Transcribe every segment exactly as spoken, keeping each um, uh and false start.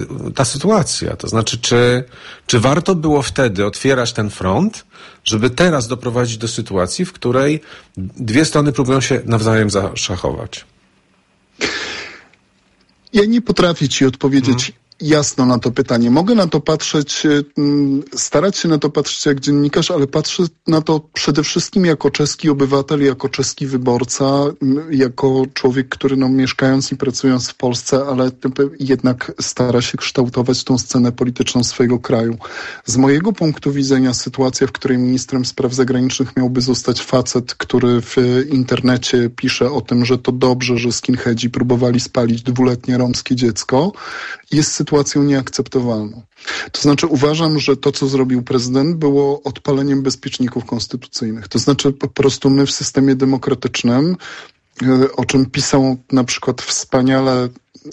ta sytuacja. To znaczy, czy, czy warto było wtedy otwierać ten front, żeby teraz doprowadzić do sytuacji, w której dwie strony próbują się nawzajem zaszachować? Ja nie potrafię ci odpowiedzieć hmm. jasno na to pytanie. Mogę na to patrzeć, starać się na to patrzeć jak dziennikarz, ale patrzę na to przede wszystkim jako czeski obywatel, jako czeski wyborca, jako człowiek, który no, mieszkając i pracując w Polsce, ale jednak stara się kształtować tą scenę polityczną swojego kraju. Z mojego punktu widzenia sytuacja, w której ministrem spraw zagranicznych miałby zostać facet, który w internecie pisze o tym, że to dobrze, że skinheadzi próbowali spalić dwuletnie romskie dziecko, jest sytuacją nieakceptowalną. To znaczy uważam, że to, co zrobił prezydent, było odpaleniem bezpieczników konstytucyjnych. To znaczy po prostu my w systemie demokratycznym, o czym pisał na przykład wspaniale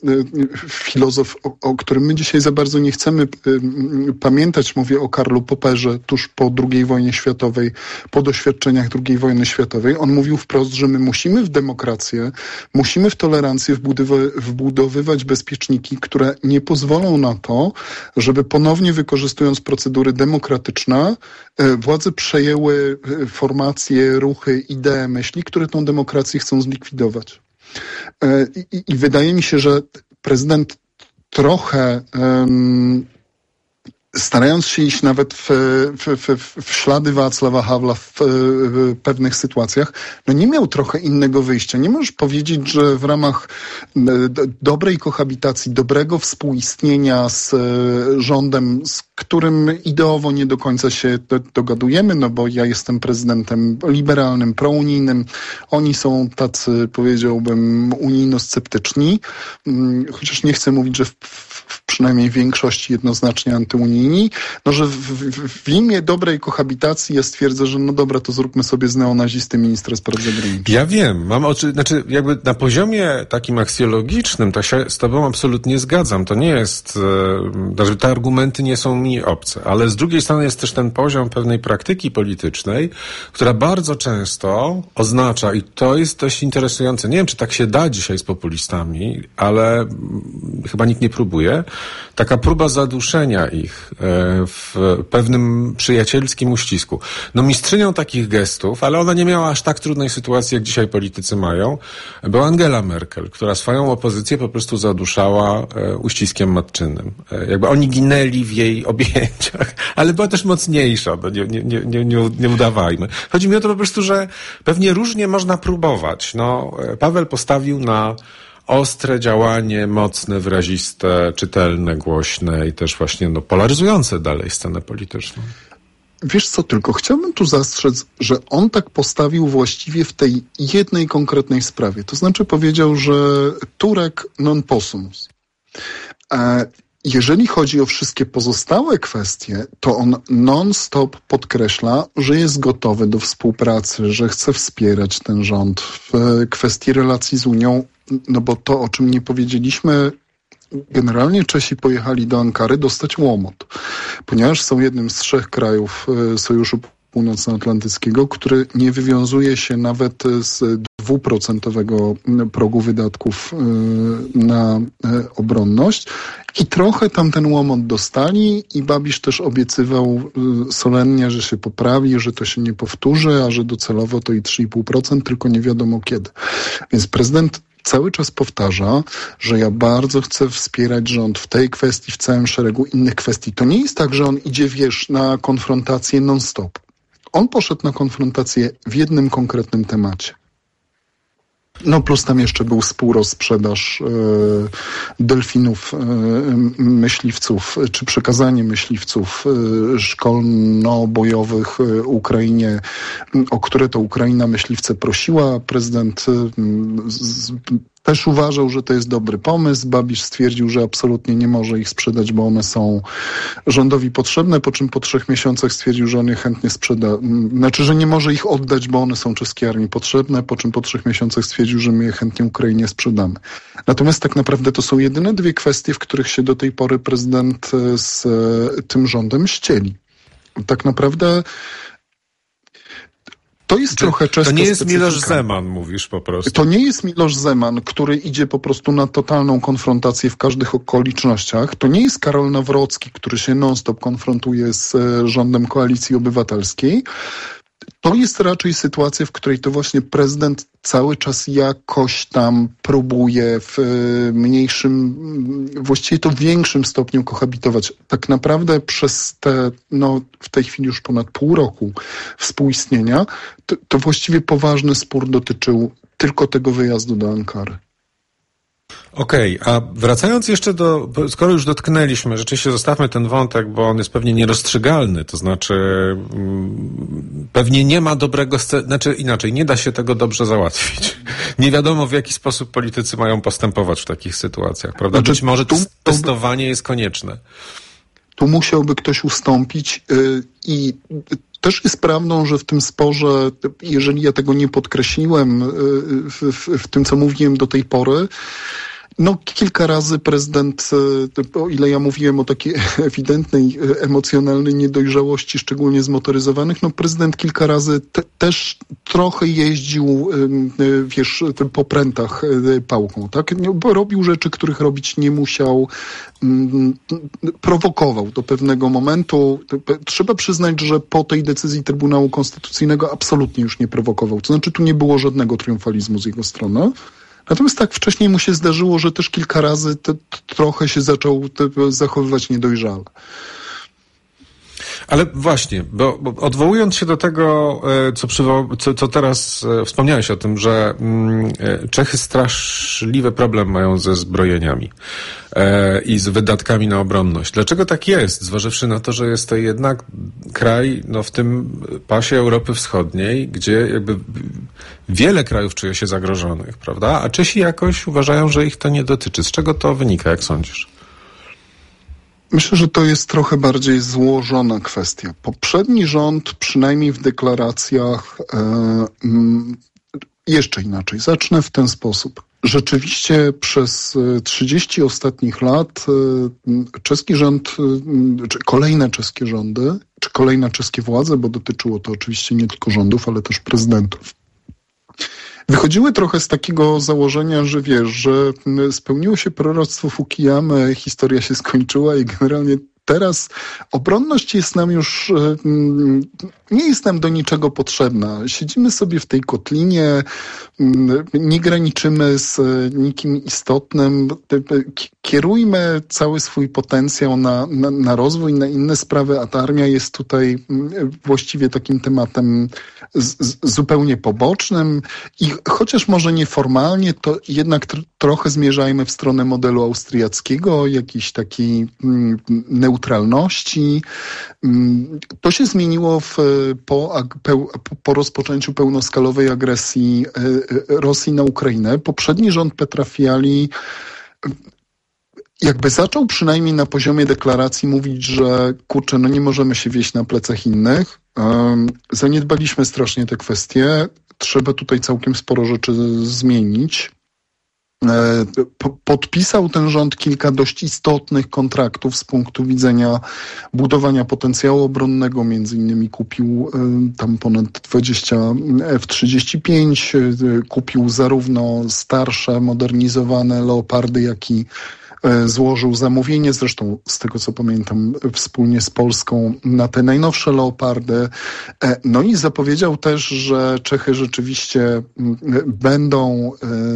filozof, o, o którym my dzisiaj za bardzo nie chcemy y, pamiętać, mówię o Karlu Popperze, tuż po drugiej wojnie światowej, po doświadczeniach drugiej wojny światowej. On mówił wprost, że my musimy w demokrację, musimy w tolerancję wbudowy, wbudowywać bezpieczniki, które nie pozwolą na to, żeby ponownie wykorzystując procedury demokratyczne, y, władze przejęły y, formacje, ruchy, idee, myśli, które tą demokrację chcą zlikwidować. I, i wydaje mi się, że prezydent trochę um, starając się iść nawet w, w, w, w ślady Václava Havla w, w pewnych sytuacjach, no nie miał trochę innego wyjścia. Nie możesz powiedzieć, że w ramach do, dobrej kohabitacji, dobrego współistnienia z rządem, z którym ideowo nie do końca się do, dogadujemy, no bo ja jestem prezydentem liberalnym, prounijnym, oni są tacy, powiedziałbym, unijno-sceptyczni, chociaż nie chcę mówić, że w, w przynajmniej większości jednoznacznie antyunijni, no że w, w, w imię dobrej kohabitacji ja stwierdzę, że no dobra, to zróbmy sobie z neonazisty ministra spraw zagranicznych. Ja wiem, mam oczy, znaczy jakby na poziomie takim aksjologicznym to się z tobą absolutnie zgadzam. To nie jest, e, te argumenty nie są mi obce, ale z drugiej strony jest też ten poziom pewnej praktyki politycznej, która bardzo często oznacza, i to jest dość interesujące, nie wiem, czy tak się da dzisiaj z populistami, ale chyba nikt nie próbuje, taka próba zaduszenia ich w pewnym przyjacielskim uścisku. No mistrzynią takich gestów, ale ona nie miała aż tak trudnej sytuacji, jak dzisiaj politycy mają, była Angela Merkel, która swoją opozycję po prostu zaduszała uściskiem matczynym. Jakby oni ginęli w jej objęciach, ale była też mocniejsza, no nie, nie, nie, nie, nie udawajmy. Chodzi mi o to po prostu, że pewnie różnie można próbować. No, Paweł postawił na ostre działanie, mocne, wyraziste, czytelne, głośne i też właśnie no, polaryzujące dalej scenę polityczną. Wiesz co, tylko chciałbym tu zastrzec, że on tak postawił właściwie w tej jednej konkretnej sprawie. To znaczy powiedział, że Turek non possumus. E, jeżeli chodzi o wszystkie pozostałe kwestie, to on non-stop podkreśla, że jest gotowy do współpracy, że chce wspierać ten rząd w kwestii relacji z Unią. No bo to, o czym nie powiedzieliśmy, generalnie Czesi pojechali do Ankary dostać łomot, ponieważ są jednym z trzech krajów Sojuszu Północnoatlantyckiego, który nie wywiązuje się nawet z dwuprocentowego progu wydatków na obronność i trochę tam ten łomot dostali i Babiš też obiecywał solennie, że się poprawi, że to się nie powtórzy, a że docelowo to i trzy i pół procent, tylko nie wiadomo kiedy. Więc prezydent cały czas powtarza, że ja bardzo chcę wspierać rząd w tej kwestii, w całym szeregu innych kwestii. To nie jest tak, że on idzie, wiesz, na konfrontację non-stop. On poszedł na konfrontację w jednym konkretnym temacie. No plus tam jeszcze był współrozprzedaż e, delfinów, e, myśliwców, czy przekazanie myśliwców e, szkolno-bojowych e, Ukrainie, o które to Ukraina myśliwce prosiła. Prezydent e, z, też uważał, że to jest dobry pomysł. Babiš stwierdził, że absolutnie nie może ich sprzedać, bo one są rządowi potrzebne, po czym po trzech miesiącach stwierdził, że on je chętnie sprzeda. Znaczy, że nie może ich oddać, bo one są czeskiej armii potrzebne, po czym po trzech miesiącach stwierdził, że my je chętnie Ukrainie sprzedamy. Natomiast tak naprawdę to są jedyne dwie kwestie, w których się do tej pory prezydent z tym rządem ścieli. Tak naprawdę To jest Czy, trochę czeska To nie jest specyfika. Miloš Zeman, mówisz po prostu. To nie jest Miloš Zeman, który idzie po prostu na totalną konfrontację w każdych okolicznościach. To nie jest Karol Nawrocki, który się non-stop konfrontuje z rządem Koalicji Obywatelskiej. To jest raczej sytuacja, w której to właśnie prezydent cały czas jakoś tam próbuje w mniejszym, właściwie to w większym stopniu kohabitować. Tak naprawdę przez te, no w tej chwili już ponad pół roku współistnienia, to, to właściwie poważny spór dotyczył tylko tego wyjazdu do Ankary. Okej, okay, a wracając jeszcze do, skoro już dotknęliśmy, rzeczywiście zostawmy ten wątek, bo on jest pewnie nierozstrzygalny, to znaczy mm, pewnie nie ma dobrego, sc- znaczy inaczej, nie da się tego dobrze załatwić. Nie wiadomo, w jaki sposób politycy mają postępować w takich sytuacjach, prawda? Znaczy, Być może tu, testowanie jest konieczne. Tu musiałby ktoś ustąpić yy, i też jest prawdą, że w tym sporze, jeżeli ja tego nie podkreśliłem yy, w, w, w tym, co mówiłem do tej pory, no kilka razy prezydent, o ile ja mówiłem o takiej ewidentnej, emocjonalnej niedojrzałości, szczególnie zmotoryzowanych, no prezydent kilka razy te, też trochę jeździł, wiesz, po prętach pałką, tak? Bo robił rzeczy, których robić nie musiał, prowokował do pewnego momentu. Trzeba przyznać, że po tej decyzji Trybunału Konstytucyjnego absolutnie już nie prowokował. To znaczy tu nie było żadnego triumfalizmu z jego strony. Natomiast tak wcześniej mu się zdarzyło, że też kilka razy te, te, trochę się zaczął te, zachowywać niedojrzale. Ale właśnie, bo, bo odwołując się do tego, co, przywo- co, co teraz wspomniałeś o tym, że mm, Czechy straszliwy problem mają ze zbrojeniami e, i z wydatkami na obronność. Dlaczego tak jest? Zważywszy na to, że jest to jednak kraj no, w tym pasie Europy Wschodniej, gdzie jakby wiele krajów czuje się zagrożonych, prawda? A Czesi jakoś uważają, że ich to nie dotyczy. Z czego to wynika, jak sądzisz? Myślę, że to jest trochę bardziej złożona kwestia. Poprzedni rząd, przynajmniej w deklaracjach, e, m, jeszcze inaczej. Zacznę w ten sposób. Rzeczywiście przez trzydzieści ostatnich lat e, czeski rząd, e, czy kolejne czeskie rządy, czy kolejne czeskie władze, bo dotyczyło to oczywiście nie tylko rządów, ale też prezydentów, wychodziły trochę z takiego założenia, że wiesz, że spełniło się proroctwo Fukuyamy, historia się skończyła i generalnie teraz obronność jest nam już, nie jest nam do niczego potrzebna. Siedzimy sobie w tej kotlinie, nie graniczymy z nikim istotnym, kierujmy cały swój potencjał na, na, na rozwój, na inne sprawy, a ta armia jest tutaj właściwie takim tematem z, z, zupełnie pobocznym i chociaż może nieformalnie, to jednak tr- trochę zmierzajmy w stronę modelu austriackiego, jakiejś takiej mm, neutralności. To się zmieniło w, po, po rozpoczęciu pełnoskalowej agresji Rosji na Ukrainę. Poprzedni rząd Petra Fiali jakby zaczął przynajmniej na poziomie deklaracji mówić, że kurczę, no nie możemy się wieść na plecach innych. Um, zaniedbaliśmy strasznie te kwestie. Trzeba tutaj całkiem sporo rzeczy zmienić. E, po, podpisał ten rząd kilka dość istotnych kontraktów z punktu widzenia budowania potencjału obronnego. Między innymi kupił e, tam ponad dwadzieścia F trzydzieści pięć, e, kupił zarówno starsze, modernizowane Leopardy, jak i złożył zamówienie, zresztą z tego co pamiętam wspólnie z Polską, na te najnowsze Leopardy. No i zapowiedział też, że Czechy rzeczywiście będą,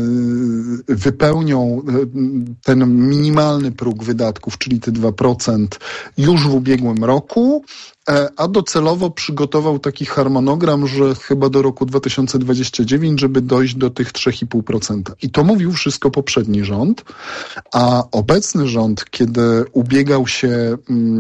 wypełnią ten minimalny próg wydatków, czyli te dwa procent już w ubiegłym roku, a docelowo przygotował taki harmonogram, że chyba do roku dwa tysiące dwudziestego dziewiątego, żeby dojść do tych trzy i pół procent. I to mówił wszystko poprzedni rząd, a obecny rząd, kiedy ubiegał się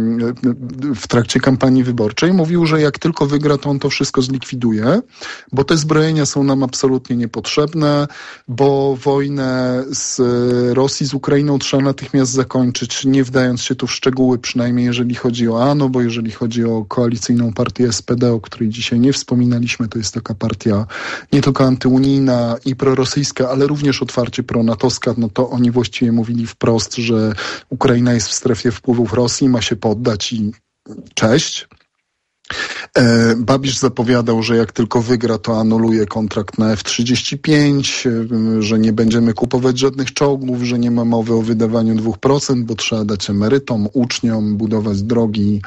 w trakcie kampanii wyborczej, mówił, że jak tylko wygra, to on to wszystko zlikwiduje, bo te zbrojenia są nam absolutnie niepotrzebne, bo wojnę z Rosji z Ukrainą trzeba natychmiast zakończyć, nie wdając się tu w szczegóły, przynajmniej jeżeli chodzi o ANO, bo jeżeli chodzi o koalicyjną partię S P D, o której dzisiaj nie wspominaliśmy, to jest taka partia nie tylko antyunijna i prorosyjska, ale również otwarcie pronatowska, no to oni właściwie mówili wprost, że Ukraina jest w strefie wpływów Rosji, ma się poddać i cześć. Babisz zapowiadał, że jak tylko wygra, to anuluje kontrakt na F trzydzieści pięć, że nie będziemy kupować żadnych czołgów, że nie ma mowy o wydawaniu dwóch procent, bo trzeba dać emerytom, uczniom, budować drogi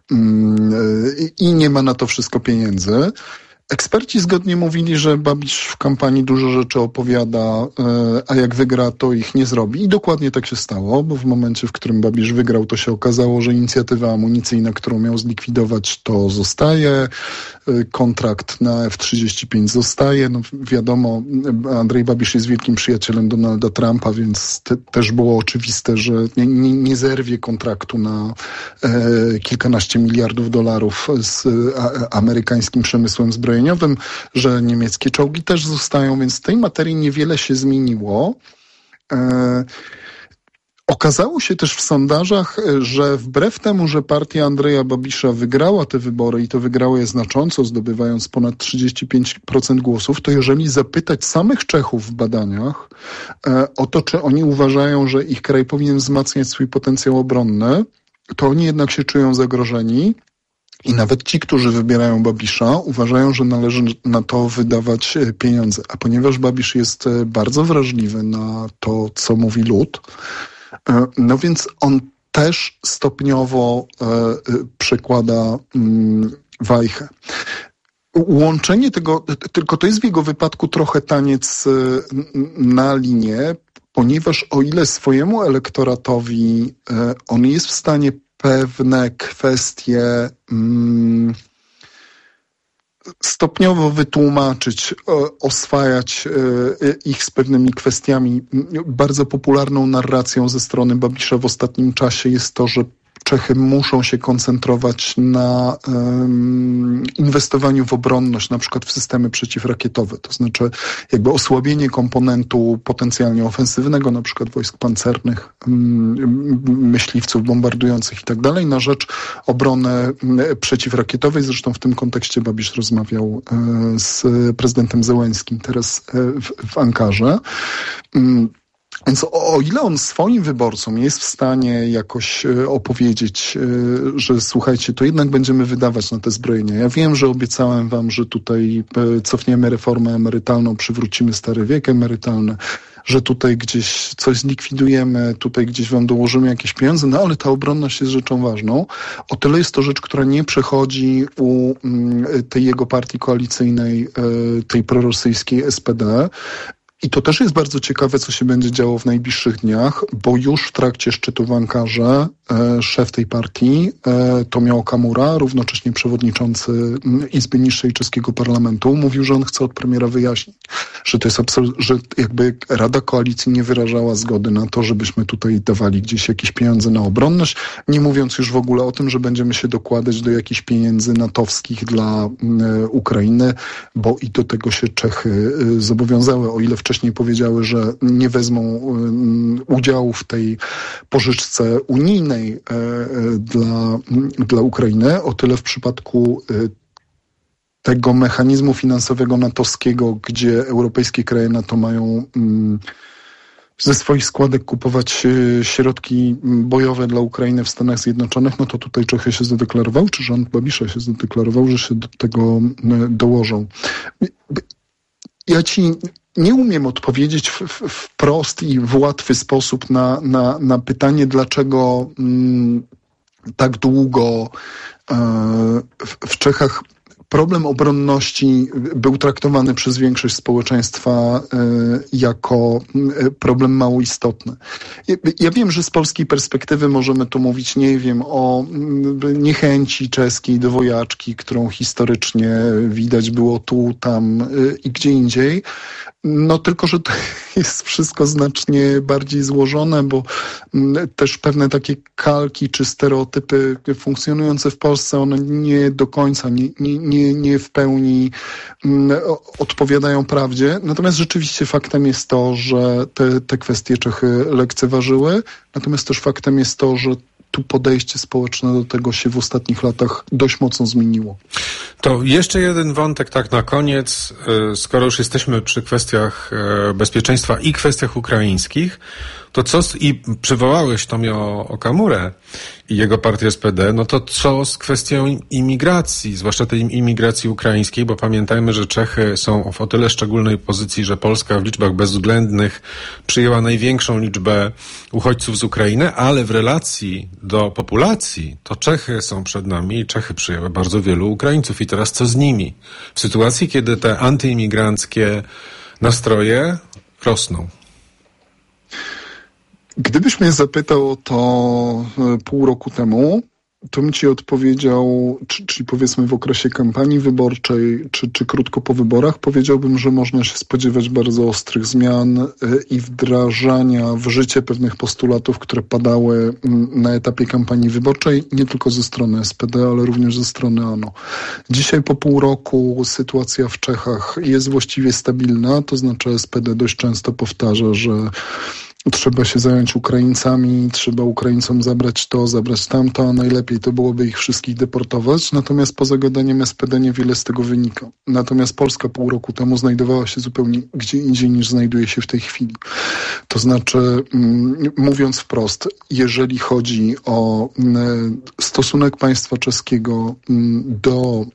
i nie ma na to wszystko pieniędzy. Eksperci zgodnie mówili, że Babisz w kampanii dużo rzeczy opowiada, a jak wygra, to ich nie zrobi. I dokładnie tak się stało, bo w momencie, w którym Babisz wygrał, to się okazało, że inicjatywa amunicyjna, którą miał zlikwidować, to zostaje. Kontrakt na F trzydzieści pięć zostaje. No wiadomo, Andrzej Babisz jest wielkim przyjacielem Donalda Trumpa, więc te, też było oczywiste, że nie, nie, nie zerwie kontraktu na e, kilkanaście miliardów dolarów z a, amerykańskim przemysłem zbrojeniowym, że niemieckie czołgi też zostają, więc w tej materii niewiele się zmieniło. E, Okazało się też w sondażach, że wbrew temu, że partia Andrzeja Babisza wygrała te wybory i to wygrała je znacząco, zdobywając ponad trzydzieści pięć procent głosów, to jeżeli zapytać samych Czechów w badaniach e, o to, czy oni uważają, że ich kraj powinien wzmacniać swój potencjał obronny, to oni jednak się czują zagrożeni. I nawet ci, którzy wybierają Babisza, uważają, że należy na to wydawać pieniądze. A ponieważ Babisz jest bardzo wrażliwy na to, co mówi lud, no więc on też stopniowo e, przekłada mm, wajchę. Łączenie tego, tylko to jest w jego wypadku trochę taniec na linię, ponieważ o ile swojemu elektoratowi e, on jest w stanie pewne kwestie mm, stopniowo wytłumaczyć, oswajać ich z pewnymi kwestiami. Bardzo popularną narracją ze strony Babisza w ostatnim czasie jest to, że Czechy muszą się koncentrować na um, inwestowaniu w obronność, na przykład w systemy przeciwrakietowe. To znaczy jakby osłabienie komponentu potencjalnie ofensywnego, na przykład wojsk pancernych, um, myśliwców bombardujących i tak dalej, na rzecz obrony przeciwrakietowej. Zresztą w tym kontekście Babisz rozmawiał e, z prezydentem Zełenskim teraz e, w, w Ankarze. Um, Więc o, o ile on swoim wyborcom jest w stanie jakoś e, opowiedzieć, e, że słuchajcie, to jednak będziemy wydawać na te zbrojenia. Ja wiem, że obiecałem wam, że tutaj e, cofniemy reformę emerytalną, przywrócimy stary wiek emerytalny, że tutaj gdzieś coś zlikwidujemy, tutaj gdzieś wam dołożymy jakieś pieniądze, no ale ta obronność jest rzeczą ważną. O tyle jest to rzecz, która nie przechodzi u m, tej jego partii koalicyjnej, e, tej prorosyjskiej S P D. I to też jest bardzo ciekawe, co się będzie działo w najbliższych dniach, bo już w trakcie szczytu w Ankarze e, szef tej partii, e, Tomio Okamura, równocześnie przewodniczący Izby Niższej czeskiego parlamentu, mówił, że on chce od premiera wyjaśnić, że to jest absol- że jakby Rada Koalicji nie wyrażała zgody na to, żebyśmy tutaj dawali gdzieś jakieś pieniądze na obronność, nie mówiąc już w ogóle o tym, że będziemy się dokładać do jakichś pieniędzy natowskich dla e, Ukrainy, bo i do tego się Czechy e, zobowiązały, o ile wcześniej powiedziały, że nie wezmą um, udziału w tej pożyczce unijnej e, e, dla, dla Ukrainy, o tyle w przypadku e, tego mechanizmu finansowego natowskiego, gdzie europejskie kraje NATO mają um, ze swoich składek kupować e, środki bojowe dla Ukrainy w Stanach Zjednoczonych, no to tutaj Czechy się zadeklarowały, czy rząd Babisza się zadeklarował, że się do tego e, dołożą. Ja ci nie umiem odpowiedzieć w, w, wprost i w łatwy sposób na, na, na pytanie, dlaczego mm, tak długo e, w, w Czechach problem obronności był traktowany przez większość społeczeństwa e, jako problem mało istotny. Ja, ja wiem, że z polskiej perspektywy możemy tu mówić, nie wiem, o niechęci czeskiej do wojaczki, którą historycznie widać było tu, tam e, i gdzie indziej. No tylko, że to jest wszystko znacznie bardziej złożone, bo też pewne takie kalki czy stereotypy funkcjonujące w Polsce, one nie do końca, nie, nie, nie, nie w pełni odpowiadają prawdzie. Natomiast rzeczywiście faktem jest to, że te, te kwestie Czechy lekceważyły. Natomiast też faktem jest to, że tu podejście społeczne do tego się w ostatnich latach dość mocno zmieniło. To jeszcze jeden wątek tak na koniec, skoro już jesteśmy przy kwestiach bezpieczeństwa i kwestiach ukraińskich, to co, i przywołałeś Tomio Okamurę, i jego partia S P D, no to co z kwestią imigracji, zwłaszcza tej imigracji ukraińskiej, bo pamiętajmy, że Czechy są w o tyle szczególnej pozycji, że Polska w liczbach bezwzględnych przyjęła największą liczbę uchodźców z Ukrainy, ale w relacji do populacji to Czechy są przed nami i Czechy przyjęły bardzo wielu Ukraińców. I teraz co z nimi? W sytuacji, kiedy te antyimigranckie nastroje rosną. Gdybyś mnie zapytał o to pół roku temu, to bym ci odpowiedział, czy, czyli powiedzmy w okresie kampanii wyborczej, czy, czy krótko po wyborach, powiedziałbym, że można się spodziewać bardzo ostrych zmian i wdrażania w życie pewnych postulatów, które padały na etapie kampanii wyborczej, nie tylko ze strony S P D, ale również ze strony ANO. Dzisiaj po pół roku sytuacja w Czechach jest właściwie stabilna, to znaczy S P D dość często powtarza, że trzeba się zająć Ukraińcami, trzeba Ukraińcom zabrać to, zabrać tamto, a najlepiej to byłoby ich wszystkich deportować. Natomiast poza gadaniem S P D niewiele z tego wynika. Natomiast Polska pół roku temu znajdowała się zupełnie gdzie indziej niż znajduje się w tej chwili. To znaczy, mówiąc wprost, jeżeli chodzi o stosunek państwa czeskiego do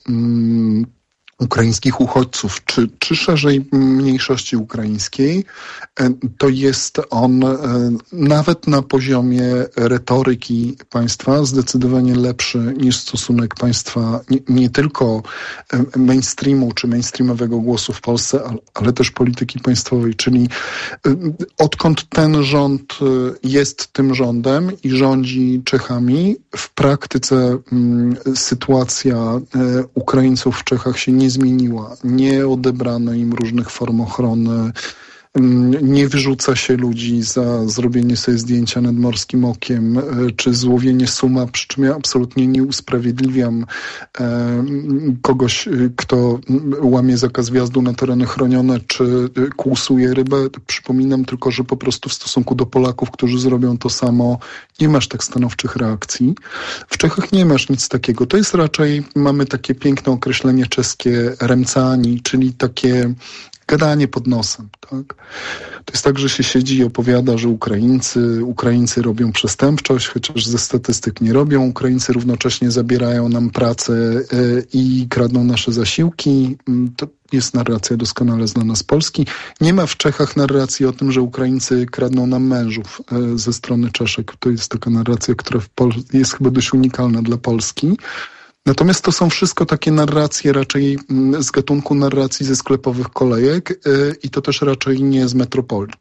ukraińskich uchodźców, czy, czy szerzej mniejszości ukraińskiej, to jest on nawet na poziomie retoryki państwa zdecydowanie lepszy niż stosunek państwa nie, nie tylko mainstreamu czy mainstreamowego głosu w Polsce, ale, ale też polityki państwowej. Czyli odkąd ten rząd jest tym rządem i rządzi Czechami, w praktyce sytuacja Ukraińców w Czechach się nie zmieniła. Nie odebrano im różnych form ochrony, nie wyrzuca się ludzi za zrobienie sobie zdjęcia nad morskim okiem, czy złowienie suma, przy czym ja absolutnie nie usprawiedliwiam e, kogoś, kto łamie zakaz wjazdu na tereny chronione, czy kłusuje rybę. Przypominam tylko, że po prostu w stosunku do Polaków, którzy zrobią to samo, nie masz tak stanowczych reakcji. W Czechach nie masz nic takiego. To jest raczej, mamy takie piękne określenie czeskie remcani, czyli takie gadanie pod nosem, tak? To jest tak, że się siedzi i opowiada, że Ukraińcy, Ukraińcy robią przestępczość, chociaż ze statystyk nie robią. Ukraińcy równocześnie zabierają nam pracę yy, i kradną nasze zasiłki. To jest narracja doskonale znana z Polski. Nie ma w Czechach narracji o tym, że Ukraińcy kradną nam mężów yy, ze strony Czeszek. To jest taka narracja, która w Pol- jest chyba dość unikalna dla Polski. Natomiast to są wszystko takie narracje raczej z gatunku narracji ze sklepowych kolejek yy, i to też raczej nie z metropolii.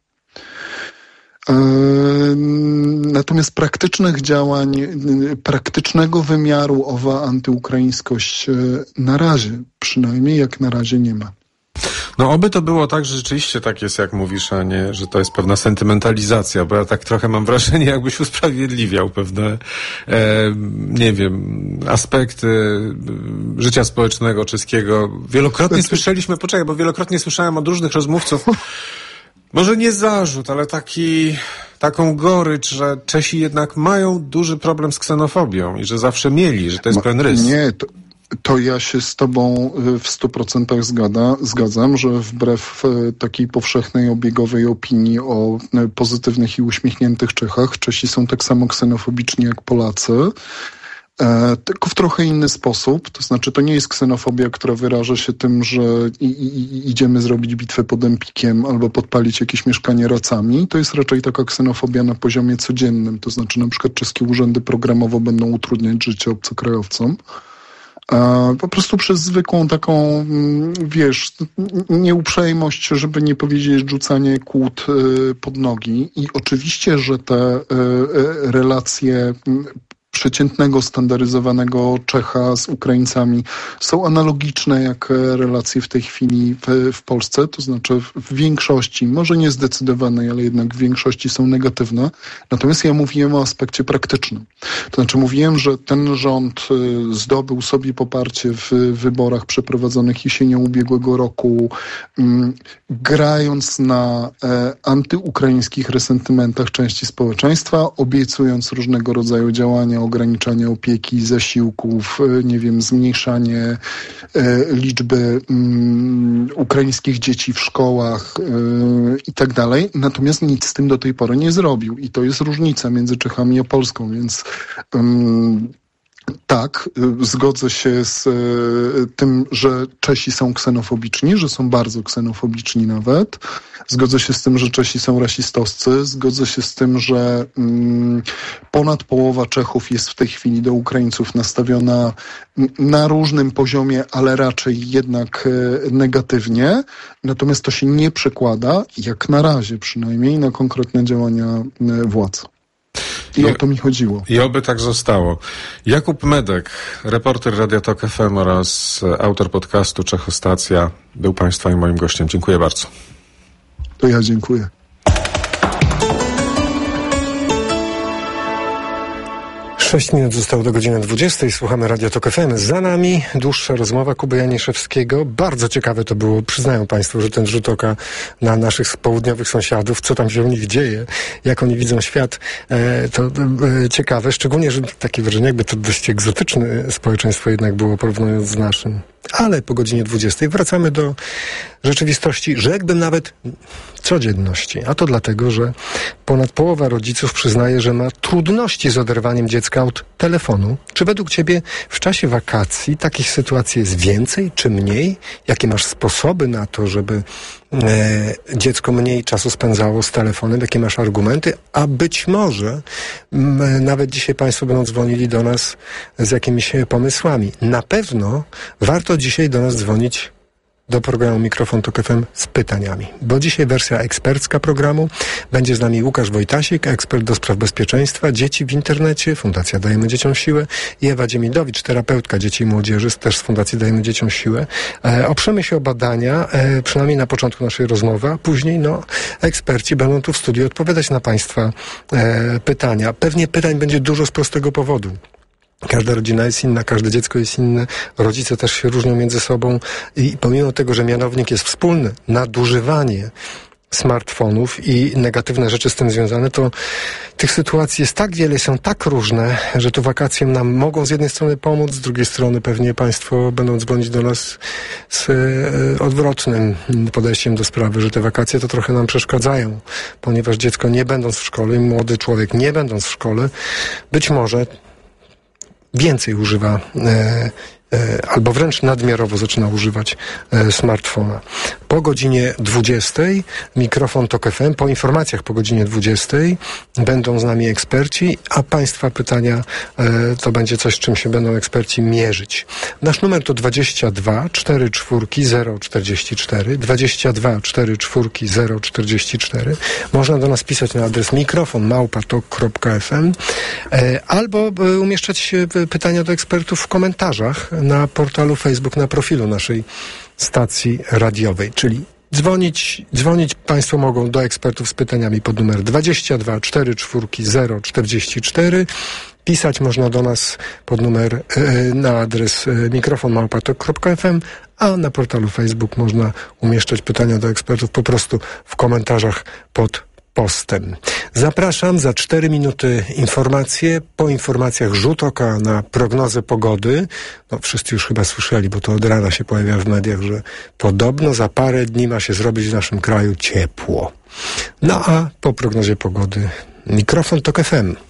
Yy, natomiast praktycznych działań, yy, praktycznego wymiaru owa antyukraińskość yy, na razie, przynajmniej jak na razie nie ma. No oby to było tak, że rzeczywiście tak jest, jak mówisz, a nie, że to jest pewna sentymentalizacja, bo ja tak trochę mam wrażenie, jakbyś usprawiedliwiał pewne, e, nie wiem, aspekty życia społecznego czeskiego. Wielokrotnie słyszeliśmy, poczekaj, bo wielokrotnie słyszałem od różnych rozmówców, może nie zarzut, ale taki, taką gorycz, że Czesi jednak mają duży problem z ksenofobią i że zawsze mieli, że to jest pewien rys. Nie, to... To ja się z tobą w stu procentach zgada, zgadzam, że wbrew takiej powszechnej, obiegowej opinii o pozytywnych i uśmiechniętych Czechach, Czesi są tak samo ksenofobiczni jak Polacy, e, tylko w trochę inny sposób. To znaczy, to nie jest ksenofobia, która wyraża się tym, że i, i, idziemy zrobić bitwę pod Empikiem albo podpalić jakieś mieszkanie racami. To jest raczej taka ksenofobia na poziomie codziennym. To znaczy, na przykład czeskie urzędy programowo będą utrudniać życie obcokrajowcom. Po prostu przez zwykłą taką, wiesz, nieuprzejmość, żeby nie powiedzieć rzucanie kłód pod nogi. I oczywiście, że te relacje przeciętnego, standaryzowanego Czecha z Ukraińcami są analogiczne jak relacje w tej chwili w, w Polsce, to znaczy w większości, może nie zdecydowanej, ale jednak w większości są negatywne. Natomiast ja mówiłem o aspekcie praktycznym. To znaczy mówiłem, że ten rząd zdobył sobie poparcie w wyborach przeprowadzonych jesienią ubiegłego roku, um, grając na e, antyukraińskich resentymentach części społeczeństwa, obiecując różnego rodzaju działania zmniejszanie, ograniczanie opieki, zasiłków, nie wiem, zmniejszanie liczby um, ukraińskich dzieci w szkołach um, i tak dalej. Natomiast nic z tym do tej pory nie zrobił. I to jest różnica między Czechami a Polską, więc um, tak, zgodzę się z e, tym, że Czesi są ksenofobiczni, że są bardzo ksenofobiczni nawet. Zgodzę się z tym, że Czesi są rasistowscy. Zgodzę się z tym, że mm, ponad połowa Czechów jest w tej chwili do Ukraińców nastawiona na różnym poziomie, ale raczej jednak e, negatywnie. Natomiast to się nie przekłada, jak na razie przynajmniej, na konkretne działania e, władz. I o to mi chodziło. I oby tak zostało. Jakub Medek, reporter Radia Tok F M oraz autor podcastu Czechostacja, był Państwa i moim gościem. Dziękuję bardzo. To ja dziękuję. Sześć minut zostało do godziny dwudziestej. Słuchamy Radia Tok F M. Za nami dłuższa rozmowa Kuby Janiszewskiego. Bardzo ciekawe to było. Przyznają Państwo, że ten rzut oka na naszych południowych sąsiadów, co tam się u nich dzieje, jak oni widzą świat, e, to e, ciekawe. Szczególnie, że takie wrażenie, jakby to dość egzotyczne społeczeństwo jednak było, porównując z naszym. Ale po godzinie dwudziestej wracamy do rzeczywistości, rzekłbym nawet codzienności. A to dlatego, że ponad połowa rodziców przyznaje, że ma trudności z oderwaniem dziecka od telefonu. Czy według Ciebie w czasie wakacji takich sytuacji jest więcej czy mniej? Jakie masz sposoby na to, żeby e, dziecko mniej czasu spędzało z telefonem? Jakie masz argumenty? A być może m, nawet dzisiaj Państwo będą dzwonili do nas z jakimiś pomysłami. Na pewno warto dzisiaj do nas dzwonić do programu Mikrofon Tok F M z pytaniami. Bo dzisiaj wersja ekspercka programu. Będzie z nami Łukasz Wojtasik, ekspert do spraw bezpieczeństwa dzieci w internecie, Fundacja Dajemy Dzieciom Siłę, i Ewa Dziemiedowicz, terapeutka dzieci i młodzieży, też z Fundacji Dajemy Dzieciom Siłę. E, oprzemy się o badania, e, przynajmniej na początku naszej rozmowy, a później no, eksperci będą tu w studiu odpowiadać na Państwa e, pytania. Pewnie pytań będzie dużo z prostego powodu. Każda rodzina jest inna, każde dziecko jest inne, rodzice też się różnią między sobą i pomimo tego, że mianownik jest wspólny, nadużywanie smartfonów i negatywne rzeczy z tym związane, to tych sytuacji jest tak wiele, są tak różne, że tu wakacje nam mogą z jednej strony pomóc, z drugiej strony pewnie Państwo będą dzwonić do nas z e, odwrotnym podejściem do sprawy, że te wakacje to trochę nam przeszkadzają, ponieważ dziecko nie będąc w szkole, młody człowiek nie będąc w szkole, być może więcej używa e, e, albo wręcz nadmiarowo zaczyna używać e, smartfona. Po godzinie dwudziestej Mikrofon Tok F M, po informacjach po godzinie dwudziestej będą z nami eksperci, a Państwa pytania e, to będzie coś, z czym się będą eksperci mierzyć. Nasz numer to dwadzieścia dwa cztery cztery zero czterdzieści cztery, dwadzieścia dwa cztery cztery zero czterdzieści cztery. Można do nas pisać na adres mikrofon małpa tok kropka f m e, albo e, umieszczać e, pytania do ekspertów w komentarzach na portalu Facebook, na profilu naszej stacji radiowej, czyli dzwonić, dzwonić Państwo mogą do ekspertów z pytaniami pod numer dwadzieścia dwa cztery cztery zero czterdzieści cztery. Pisać można do nas pod numer e, na adres e, mikrofon małpa tok kropka f m, a na portalu Facebook można umieszczać pytania do ekspertów po prostu w komentarzach pod postem. Zapraszam, za cztery minuty informacje, po informacjach rzut oka na prognozę pogody. No wszyscy już chyba słyszeli, bo to od rana się pojawia w mediach, że podobno za parę dni ma się zrobić w naszym kraju ciepło. No a po prognozie pogody Mikrofon Tok F M.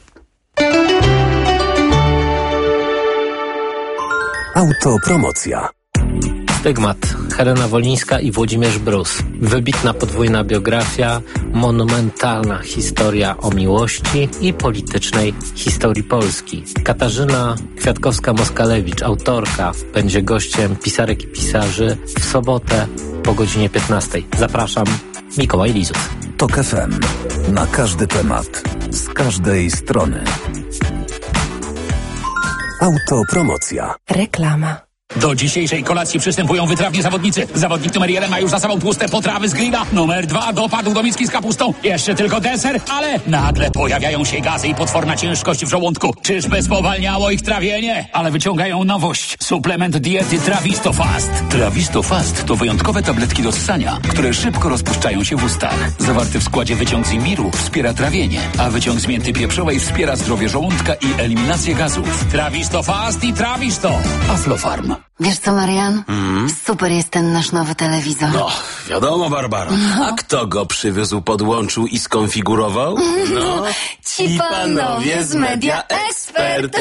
Autopromocja. Stygmat. Helena Wolińska i Włodzimierz Brus. Wybitna podwójna biografia, monumentalna historia o miłości i politycznej historii Polski. Katarzyna Kwiatkowska-Moskalewicz, autorka, będzie gościem pisarek i pisarzy w sobotę po godzinie piętnastej. Zapraszam, Mikołaj Lizus. Tok F M. Na każdy temat. Z każdej strony. Autopromocja. Reklama. Do dzisiejszej kolacji przystępują wytrawni zawodnicy. Zawodnik numer jeden ma już za sobą tłuste potrawy z grilla. Numer dwa dopadł do miski z kapustą. Jeszcze tylko deser, ale nagle pojawiają się gazy i potworna ciężkość w żołądku. Czyżby spowalniało ich trawienie? Ale wyciągają nowość. Suplement diety Trawisto Fast. Trawisto Fast to wyjątkowe tabletki do ssania, które szybko rozpuszczają się w ustach. Zawarty w składzie wyciąg z imbiru wspiera trawienie, a wyciąg z mięty pieprzowej wspiera zdrowie żołądka i eliminację gazów. Trawisto Fast i Trawisto. Aflofarm. Wiesz co, Marian? Mm. Super jest ten nasz nowy telewizor. No, wiadomo, Barbara. No. A kto go przywiózł, podłączył i skonfigurował? No, ci panowie z Media Expert.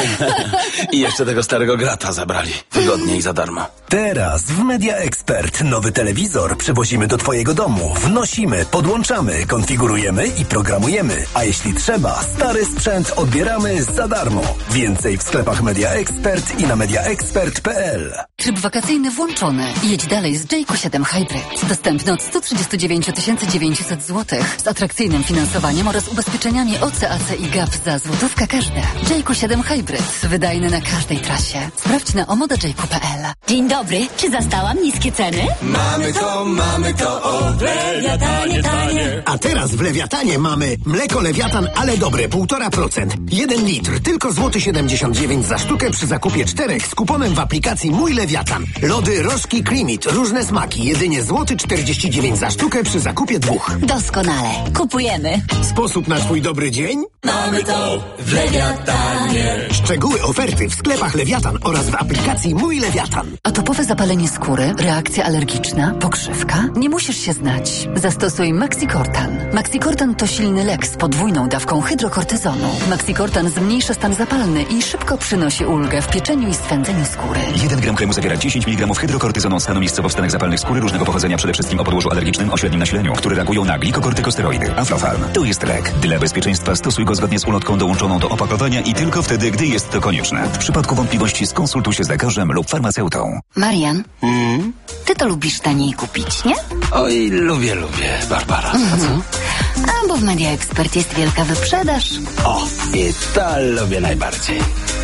I jeszcze tego starego grata zabrali. Wygodnie i za darmo. Teraz w Media Expert nowy telewizor przywozimy do twojego domu. Wnosimy, podłączamy, konfigurujemy i programujemy. A jeśli trzeba, stary sprzęt odbieramy za darmo. Więcej w sklepach Media Expert i na mediaexpert kropka p l. Tryb wakacyjny włączony. Jedź dalej z J Q siedem Hybrid. Dostępny od sto trzydzieści dziewięć tysięcy dziewięćset złotych z atrakcyjnym finansowaniem oraz ubezpieczeniami O C A C i G A P za złotówkę każde. J Q siedem Hybrid. Wydajny na każdej trasie. Sprawdź na omoda j q kropka p l. Dzień dobry. Czy zastałam niskie ceny? Mamy to, mamy to, o w Lewiatanie tanie. A teraz w Lewiatanie mamy mleko Lewiatan, ale dobre, półtora procent. Jeden litr, tylko złoty siedemdziesiąt dziewięć za sztukę przy zakupie czterech z kuponem w aplikacji Mój Lewiatan. Lody Rożki Creamit, różne smaki, jedynie złoty czterdzieści dziewięć za sztukę przy zakupie dwóch. Doskonale. Kupujemy. Sposób na twój dobry dzień? Mamy to w Lewiatanie. Szczegóły oferty w sklepach Lewiatan oraz w aplikacji Mój Lewiatan. Atopowe zapalenie skóry, reakcja alergiczna, pokrzywka? Nie musisz się znać. Zastosuj Maxicortan. Maxicortan to silny lek z podwójną dawką hydrokortyzonu. Maxicortan zmniejsza stan zapalny i szybko przynosi ulgę w pieczeniu i swędzeniu skóry. jeden gram kremu zawiera dziesięć miligramów hydrokortyzonu stanu miejscowo w stanach zapalnych skóry różnego pochodzenia, przede wszystkim o podłożu alergicznym o średnim nasileniu, które reagują na glikokortykosteroidy. Aflofarm. To jest lek. Dla bezpieczeństwa stosuj go zgodnie z ulotką dołączoną do opakowania i tylko wtedy, gdy jest to konieczne. W przypadku wątpliwości skonsultuj się z lekarzem lub farmaceutą. Marian, Mm? ty to lubisz taniej kupić, nie? Oj, lubię, lubię, Barbara. Mhm. A co? A bo w Media Expert jest wielka wyprzedaż. O, i to lubię najbardziej.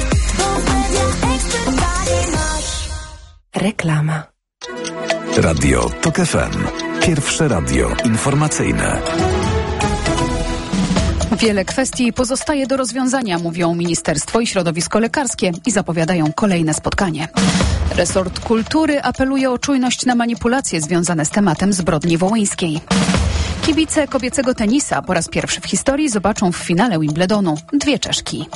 Reklama. Radio Tok F M. Pierwsze radio informacyjne. Wiele kwestii pozostaje do rozwiązania, mówią Ministerstwo i Środowisko Lekarskie i zapowiadają kolejne spotkanie. Resort Kultury apeluje o czujność na manipulacje związane z tematem zbrodni wołyńskiej. Kibice kobiecego tenisa po raz pierwszy w historii zobaczą w finale Wimbledonu dwie Czeszki.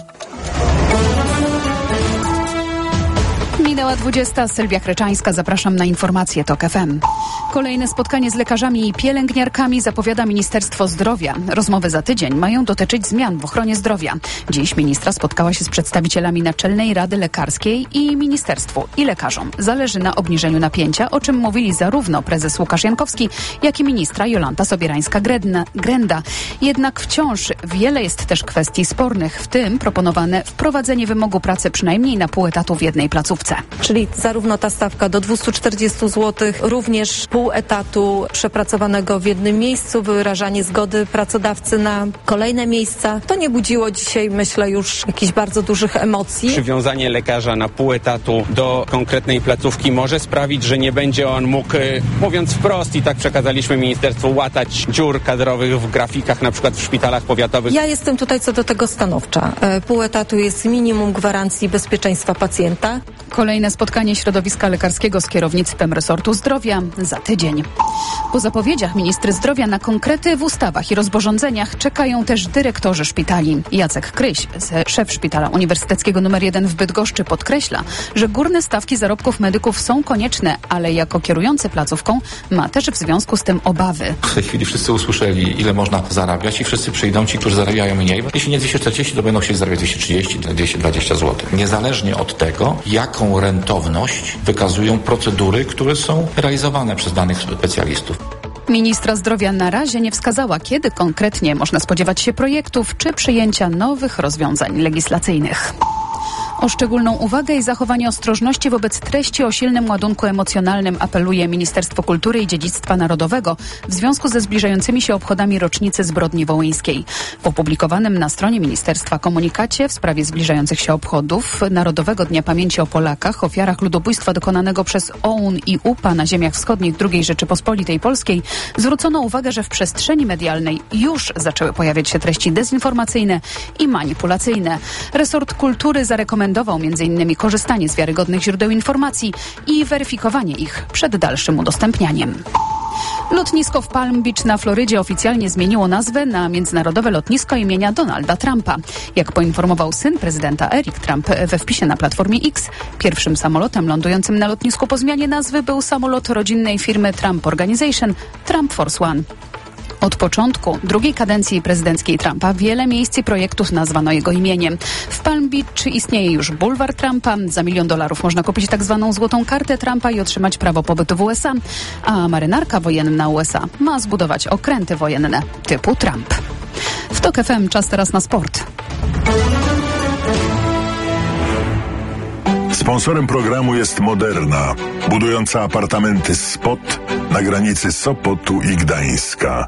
Minęła dwudziesta. Sylwia Kreczańska. Zapraszam na informacje Tok F M. Kolejne spotkanie z lekarzami i pielęgniarkami zapowiada Ministerstwo Zdrowia. Rozmowy za tydzień mają dotyczyć zmian w ochronie zdrowia. Dziś ministra spotkała się z przedstawicielami Naczelnej Rady Lekarskiej i ministerstwu i lekarzom. Zależy na obniżeniu napięcia, o czym mówili zarówno prezes Łukasz Jankowski, jak i ministra Jolanta Sobierańska-Grenda. Jednak wciąż wiele jest też kwestii spornych, w tym proponowane wprowadzenie wymogu pracy przynajmniej na pół etatu w jednej placówce. Czyli zarówno ta stawka do dwieście czterdzieści złotych, również pół etatu przepracowanego w jednym miejscu, wyrażanie zgody pracodawcy na kolejne miejsca. To nie budziło dzisiaj, myślę, już jakichś bardzo dużych emocji. Przywiązanie lekarza na pół etatu do konkretnej placówki może sprawić, że nie będzie on mógł, mówiąc wprost, i tak przekazaliśmy ministerstwu, łatać dziur kadrowych w grafikach, na przykład w szpitalach powiatowych. Ja jestem tutaj co do tego stanowcza. Pół etatu jest minimum gwarancji bezpieczeństwa pacjenta. Kolejne spotkanie środowiska lekarskiego z kierownictwem resortu zdrowia za tydzień. Po zapowiedziach ministry zdrowia na konkrety w ustawach i rozporządzeniach czekają też dyrektorzy szpitali. Jacek Kryś, szef Szpitala Uniwersyteckiego numer jeden w Bydgoszczy, podkreśla, że górne stawki zarobków medyków są konieczne, ale jako kierujący placówką ma też w związku z tym obawy. W tej chwili wszyscy usłyszeli, ile można zarabiać i wszyscy przyjdą, ci, którzy zarabiają mniej. Jeśli nie dwieście czterdzieści, to będą chcieli zarabiać dwieście trzydzieści, dwieście dwadzieścia złotych. Niezależnie od tego, jaką rentowność wykazują procedury, które są realizowane przez danych specjalistów. Ministra zdrowia na razie nie wskazała, kiedy konkretnie można spodziewać się projektów czy przyjęcia nowych rozwiązań legislacyjnych. O szczególną uwagę i zachowanie ostrożności wobec treści o silnym ładunku emocjonalnym apeluje Ministerstwo Kultury i Dziedzictwa Narodowego w związku ze zbliżającymi się obchodami rocznicy zbrodni wołyńskiej. W opublikowanym na stronie ministerstwa komunikacie w sprawie zbliżających się obchodów Narodowego Dnia Pamięci o Polakach, ofiarach ludobójstwa dokonanego przez O U N i U P A na ziemiach wschodnich drugiej Rzeczypospolitej Polskiej zwrócono uwagę, że w przestrzeni medialnej już zaczęły pojawiać się treści dezinformacyjne i manipulacyjne. Resort Kultury zarekomendował między innymi korzystanie z wiarygodnych źródeł informacji i weryfikowanie ich przed dalszym udostępnianiem. Lotnisko w Palm Beach na Florydzie oficjalnie zmieniło nazwę na Międzynarodowe Lotnisko imienia Donalda Trumpa. Jak poinformował syn prezydenta Eric Trump we wpisie na platformie X, pierwszym samolotem lądującym na lotnisku po zmianie nazwy był samolot rodzinnej firmy Trump Organization Trump Force One. Od początku drugiej kadencji prezydenckiej Trumpa wiele miejsc i projektów nazwano jego imieniem. W Palm Beach istnieje już bulwar Trumpa. Za milion dolarów można kupić tak zwaną złotą kartę Trumpa i otrzymać prawo pobytu w U S A. A marynarka wojenna U S A ma zbudować okręty wojenne typu Trump. W TOK F M czas teraz na sport. Sponsorem programu jest Moderna, budująca apartamenty Spot na granicy Sopotu i Gdańska.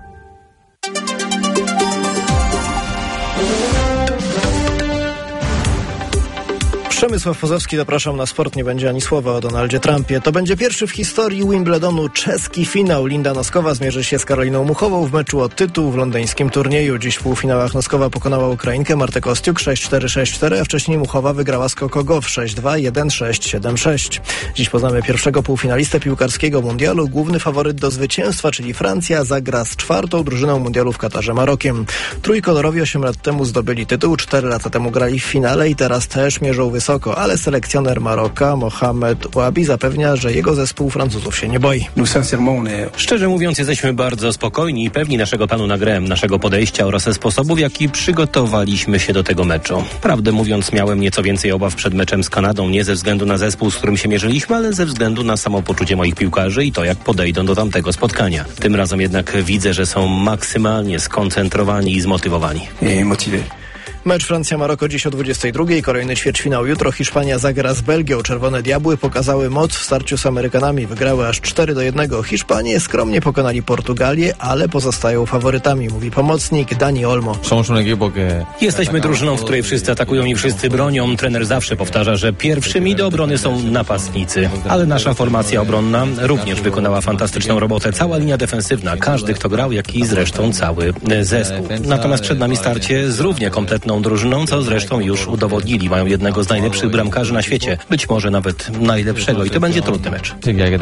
Przemysław Pozowski, zapraszam na sport. Nie będzie ani słowa o Donaldzie Trumpie. To będzie pierwszy w historii Wimbledonu czeski finał. Linda Noskowa zmierzy się z Karoliną Muchową w meczu o tytuł w londyńskim turnieju. Dziś w półfinałach Noskowa pokonała Ukrainkę Martę Kostiuk sześć cztery sześć cztery, a wcześniej Muchowa wygrała z Coco Gauff sześć dwa jeden sześć siedem sześć. Dziś poznamy pierwszego półfinalistę piłkarskiego mundialu. Główny faworyt do zwycięstwa, czyli Francja, zagra z czwartą drużyną mundialu w Katarze, Marokiem. Trójkolorowi osiem lat temu zdobyli tytuł, cztery lata temu grali w finale i teraz też mierzą wysoko. Ale selekcjoner Maroka Mohamed Ouabi zapewnia, że jego zespół Francuzów się nie boi. Szczerze mówiąc, jesteśmy bardzo spokojni i pewni naszego planu na grę, naszego podejścia oraz sposobu, w jaki przygotowaliśmy się do tego meczu. Prawdę mówiąc, miałem nieco więcej obaw przed meczem z Kanadą, nie ze względu na zespół, z którym się mierzyliśmy, ale ze względu na samopoczucie moich piłkarzy i to, jak podejdą do tamtego spotkania. Tym razem jednak widzę, że są maksymalnie skoncentrowani i zmotywowani. Mecz Francja-Maroko dziś o dwudziestej drugiej. Kolejny ćwierćfinał jutro. Hiszpania zagra z Belgią. Czerwone Diabły pokazały moc w starciu z Amerykanami. Wygrały aż cztery do jednego. Hiszpanie skromnie pokonali Portugalię, ale pozostają faworytami, mówi pomocnik Dani Olmo. Jesteśmy drużyną, w której wszyscy atakują i wszyscy bronią. Trener zawsze powtarza, że pierwszymi do obrony są napastnicy. Ale nasza formacja obronna również wykonała fantastyczną robotę. Cała linia defensywna, każdy kto grał, jak i zresztą cały zespół. Natomiast przed nami starcie z równie kompletną drużyną, co zresztą już udowodnili. Mają jednego z najlepszych bramkarzy na świecie. Być może nawet najlepszego i to będzie trudny mecz.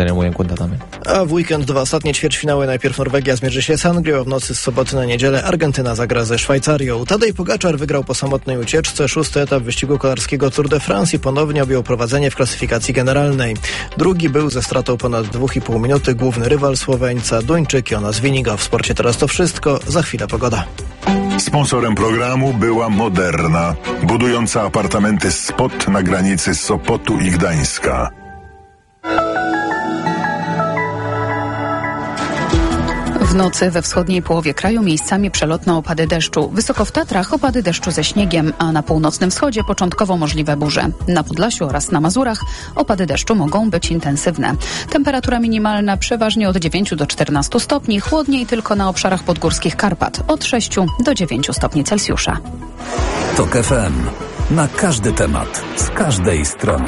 A w weekend dwa ostatnie ćwierćfinały. Najpierw Norwegia zmierzy się z Anglią, a w nocy z soboty na niedzielę Argentyna zagra ze Szwajcarią. Tadej Pogaczar wygrał po samotnej ucieczce szósty etap wyścigu kolarskiego Tour de France i ponownie objął prowadzenie w klasyfikacji generalnej. Drugi był ze stratą ponad dwa i pół minuty główny rywal Słoweńca, Duńczyk Jonas Winiga. W sporcie teraz to wszystko. Za chwilę pogoda. Sponsorem programu była Moderna, budująca apartamenty Spot na granicy Sopotu i Gdańska. W nocy we wschodniej połowie kraju miejscami przelotne opady deszczu. Wysoko w Tatrach opady deszczu ze śniegiem, a na północnym wschodzie początkowo możliwe burze. Na Podlasiu oraz na Mazurach opady deszczu mogą być intensywne. Temperatura minimalna przeważnie od dziewięciu do czternastu stopni, chłodniej tylko na obszarach podgórskich Karpat od sześciu do dziewięciu stopni Celsjusza. TOK F M. Na każdy temat, z każdej strony.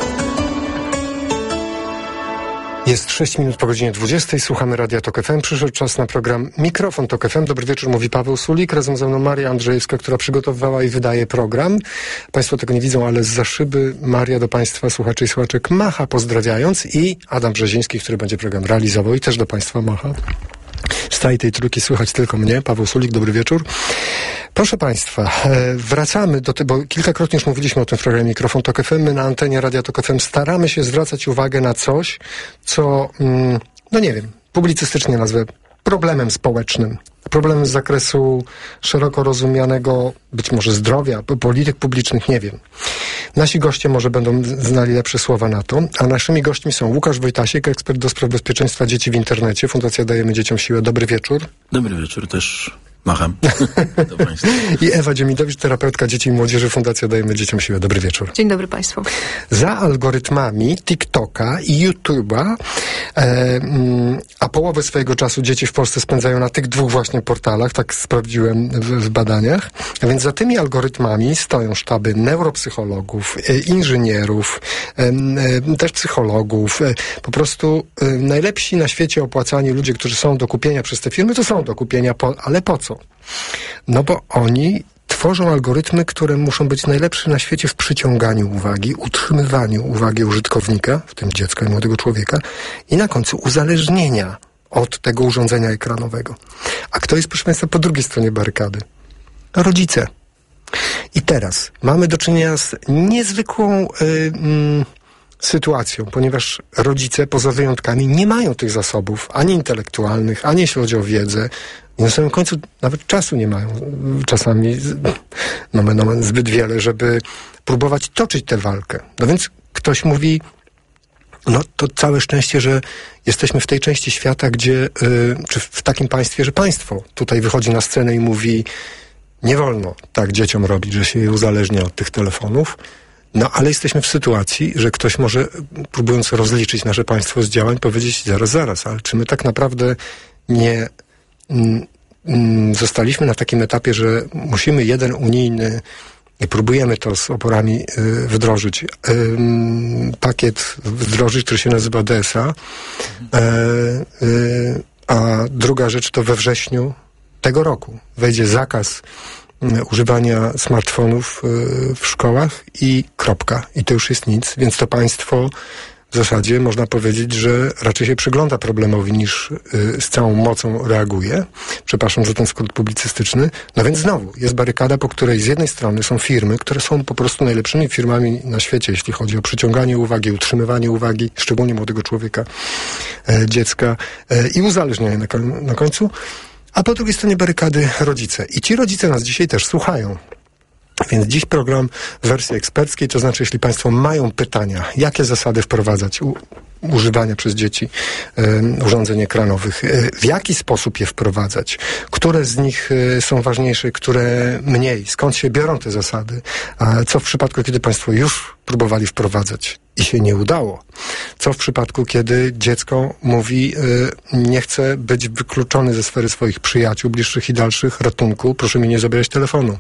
Jest sześć minut po godzinie dwudziestej. Słuchamy Radia TOK F M. Przyszedł czas na program Mikrofon TOK F M. Dobry wieczór, mówi Paweł Sulik. Razem ze mną Maria Andrzejewska, która przygotowywała i wydaje program. Państwo tego nie widzą, ale zza szyby Maria do Państwa, słuchaczy i słuchaczek, macha pozdrawiając, i Adam Brzeziński, który będzie program realizował i też do Państwa macha. Z tej tej trójki słychać tylko mnie. Paweł Sulik, dobry wieczór. Proszę Państwa, wracamy do tego, bo kilkakrotnie już mówiliśmy o tym w programie Mikrofon TOK F M. My na antenie Radia TOK F M staramy się zwracać uwagę na coś, co, no nie wiem, publicystycznie nazwę problemem społecznym. Problemem z zakresu szeroko rozumianego, być może zdrowia, polityk publicznych, nie wiem. Nasi goście może będą znali lepsze słowa na to, a naszymi gośćmi są Łukasz Wojtasiek, ekspert do spraw bezpieczeństwa dzieci w internecie, Fundacja Dajemy Dzieciom Siłę. Dobry wieczór. Dobry wieczór też. Macham. I Ewa Dziemidowicz, terapeutka dzieci i młodzieży, Fundacja Dajemy Dzieciom Siłę. Dobry wieczór. Dzień dobry Państwu. Za algorytmami TikToka i YouTube'a, e, a połowę swojego czasu dzieci w Polsce spędzają na tych dwóch właśnie portalach, tak sprawdziłem w, w badaniach, a więc za tymi algorytmami stoją sztaby neuropsychologów, e, inżynierów, e, e, też psychologów, e, po prostu e, najlepsi na świecie opłacani ludzie, którzy są do kupienia przez te firmy, to są do kupienia, po, ale po co? No bo oni tworzą algorytmy, które muszą być najlepsze na świecie w przyciąganiu uwagi, utrzymywaniu uwagi użytkownika, w tym dziecka i młodego człowieka, i na końcu uzależnienia od tego urządzenia ekranowego. A kto jest, proszę Państwa, po drugiej stronie barykady? Rodzice. I teraz mamy do czynienia z niezwykłą y, y, sytuacją, ponieważ rodzice, poza wyjątkami, nie mają tych zasobów, ani intelektualnych, ani jeśli chodzi o wiedzę, i na samym końcu nawet czasu nie mają. Czasami mamy no, zbyt wiele, żeby próbować toczyć tę walkę. No więc ktoś mówi, no to całe szczęście, że jesteśmy w tej części świata, gdzie, yy, czy w takim państwie, że państwo tutaj wychodzi na scenę i mówi, nie wolno tak dzieciom robić, że się je uzależnia od tych telefonów. No, ale jesteśmy w sytuacji, że ktoś może, próbując rozliczyć nasze państwo z działań, powiedzieć, zaraz, zaraz, ale czy my tak naprawdę nie mm, mm, zostaliśmy na takim etapie, że musimy jeden unijny, i próbujemy to z oporami y, wdrożyć, y, pakiet wdrożyć, który się nazywa D S A, y, y, a druga rzecz to we wrześniu tego roku wejdzie zakaz używania smartfonów w szkołach i kropka. I to już jest nic, więc to państwo w zasadzie można powiedzieć, że raczej się przygląda problemowi niż z całą mocą reaguje. Przepraszam za ten skrót publicystyczny. No więc znowu jest barykada, po której z jednej strony są firmy, które są po prostu najlepszymi firmami na świecie, jeśli chodzi o przyciąganie uwagi, utrzymywanie uwagi, szczególnie młodego człowieka, dziecka i uzależnianie na, na końcu. A po drugiej stronie barykady rodzice. I ci rodzice nas dzisiaj też słuchają. Więc dziś program w wersji eksperckiej, to znaczy, jeśli Państwo mają pytania, jakie zasady wprowadzać u, używania przez dzieci um, urządzeń ekranowych, w jaki sposób je wprowadzać, które z nich y, są ważniejsze, które mniej, skąd się biorą te zasady, a co w przypadku, kiedy Państwo już próbowali wprowadzać i się nie udało. Co w przypadku, kiedy dziecko mówi, y, nie chcę być wykluczony ze sfery swoich przyjaciół, bliższych i dalszych, ratunku, proszę mi nie zabierać telefonu.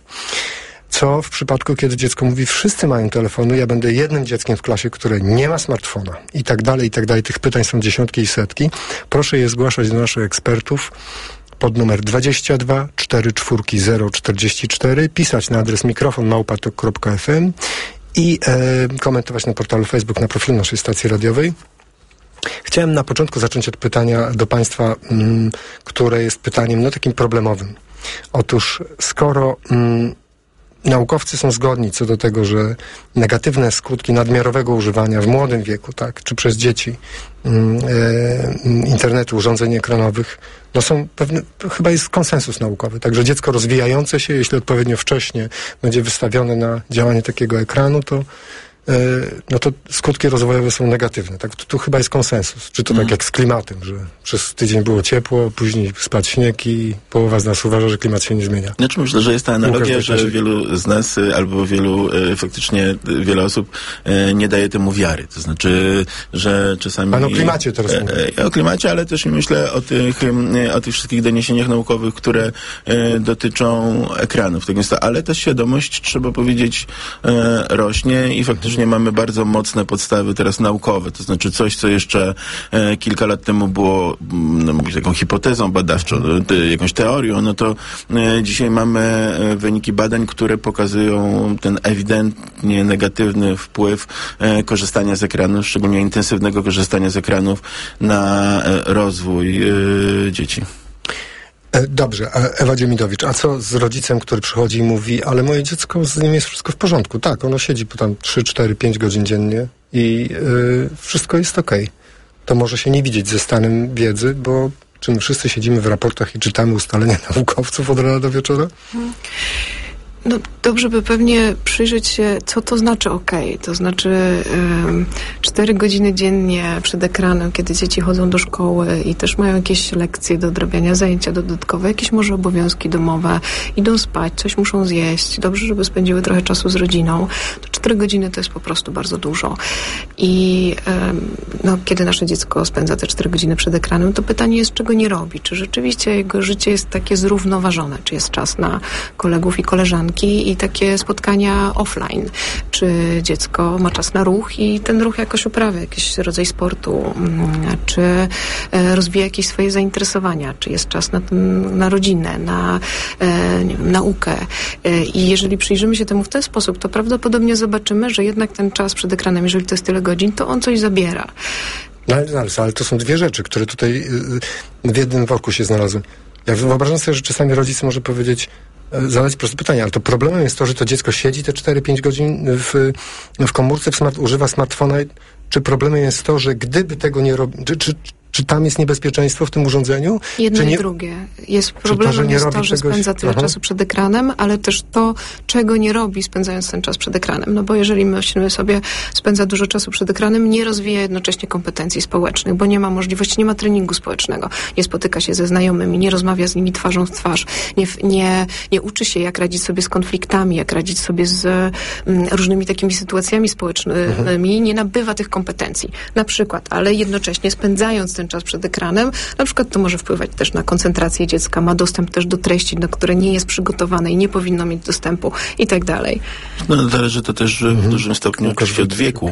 Co w przypadku, kiedy dziecko mówi, wszyscy mają telefony, ja będę jednym dzieckiem w klasie, które nie ma smartfona. I tak dalej, i tak dalej. Tych pytań są dziesiątki i setki. Proszę je zgłaszać do naszych ekspertów pod numer dwadzieścia dwa cztery cztery zero czterdzieści cztery, pisać na adres mikrofon małpa tok kropka f m i e, komentować na portalu Facebook, na profilu naszej stacji radiowej. Chciałem na początku zacząć od pytania do Państwa, m, które jest pytaniem no takim problemowym. Otóż skoro m, naukowcy są zgodni co do tego, że negatywne skutki nadmiarowego używania w młodym wieku, tak, czy przez dzieci e, internetu, urządzeń ekranowych, no są pewne, chyba jest konsensus naukowy, także dziecko rozwijające się, jeśli odpowiednio wcześnie będzie wystawione na działanie takiego ekranu, to no to skutki rozwojowe są negatywne. Tak, tu, tu chyba jest konsensus. Czy to mm. tak jak z klimatem, że przez tydzień było ciepło, później spadł śnieg i połowa z nas uważa, że klimat się nie zmienia. Znaczy myślę, że jest ta analogia, że wielu z nas, albo wielu, faktycznie wiele osób nie daje temu wiary. To znaczy, że czasami... Pan o klimacie teraz mówi. O klimacie, ale też myślę o tych, o tych wszystkich doniesieniach naukowych, które dotyczą ekranów. Tak więc to, ale ta świadomość, trzeba powiedzieć, rośnie i faktycznie mamy bardzo mocne podstawy teraz naukowe, to znaczy coś, co jeszcze e, kilka lat temu było no, taką hipotezą badawczą, te, jakąś teorią, no to e, dzisiaj mamy e, wyniki badań, które pokazują ten ewidentnie negatywny wpływ e, korzystania z ekranów, szczególnie intensywnego korzystania z ekranów na e, rozwój e, dzieci. Dobrze, Ewa Dziemidowicz, a co z rodzicem, który przychodzi i mówi, ale moje dziecko, z nim jest wszystko w porządku. Tak, ono siedzi po tam trzy, cztery, pięć godzin dziennie i yy, wszystko jest okej. Okay. To może się nie widzieć ze stanem wiedzy, bo czy my wszyscy siedzimy w raportach i czytamy ustalenia naukowców od rana do wieczora? No dobrze by pewnie przyjrzeć się, co to znaczy okej. Okay. To znaczy cztery godziny dziennie przed ekranem, kiedy dzieci chodzą do szkoły i też mają jakieś lekcje do odrabiania, zajęcia dodatkowe, jakieś może obowiązki domowe, idą spać, coś muszą zjeść. Dobrze, żeby spędziły trochę czasu z rodziną. To cztery godziny to jest po prostu bardzo dużo. I no, kiedy nasze dziecko spędza te cztery godziny przed ekranem, to pytanie jest, czego nie robi. Czy rzeczywiście jego życie jest takie zrównoważone? Czy jest czas na kolegów i koleżanki i takie spotkania offline. Czy dziecko ma czas na ruch i ten ruch jakoś uprawia, jakiś rodzaj sportu, czy rozwija jakieś swoje zainteresowania, czy jest czas na, na rodzinę, na e, nie wiem, naukę. E, I jeżeli przyjrzymy się temu w ten sposób, to prawdopodobnie zobaczymy, że jednak ten czas przed ekranem, jeżeli to jest tyle godzin, to on coś zabiera. No ale, ale to są dwie rzeczy, które tutaj w jednym worku się znalazły. Ja wyobrażam sobie, że czasami rodzic może powiedzieć, zadać proste pytanie, ale to problemem jest to, że to dziecko siedzi te cztery pięć godzin w, w komórce, w smart, używa smartfona. Czy problemem jest to, że gdyby tego nie robił, czy, czy, czy tam jest niebezpieczeństwo w tym urządzeniu? Jedno czy nie, i drugie. Jest problemem to, jest to, że czegoś... spędza tyle Aha. czasu przed ekranem, ale też to, czego nie robi, spędzając ten czas przed ekranem. No bo jeżeli myślimy sobie, spędza dużo czasu przed ekranem, nie rozwija jednocześnie kompetencji społecznych, bo nie ma możliwości, nie ma treningu społecznego. Nie spotyka się ze znajomymi, nie rozmawia z nimi twarzą w twarz, nie, nie, nie uczy się, jak radzić sobie z konfliktami, jak radzić sobie z mm, różnymi takimi sytuacjami społecznymi, mhm. nie nabywa tych kompetencji. Na przykład, ale jednocześnie spędzając ten czas przed ekranem, na przykład to może wpływać też na koncentrację dziecka, ma dostęp też do treści, do które nie jest przygotowane i nie powinno mieć dostępu i tak dalej. No zależy to też w mhm. dużym stopniu oczywiście od wieku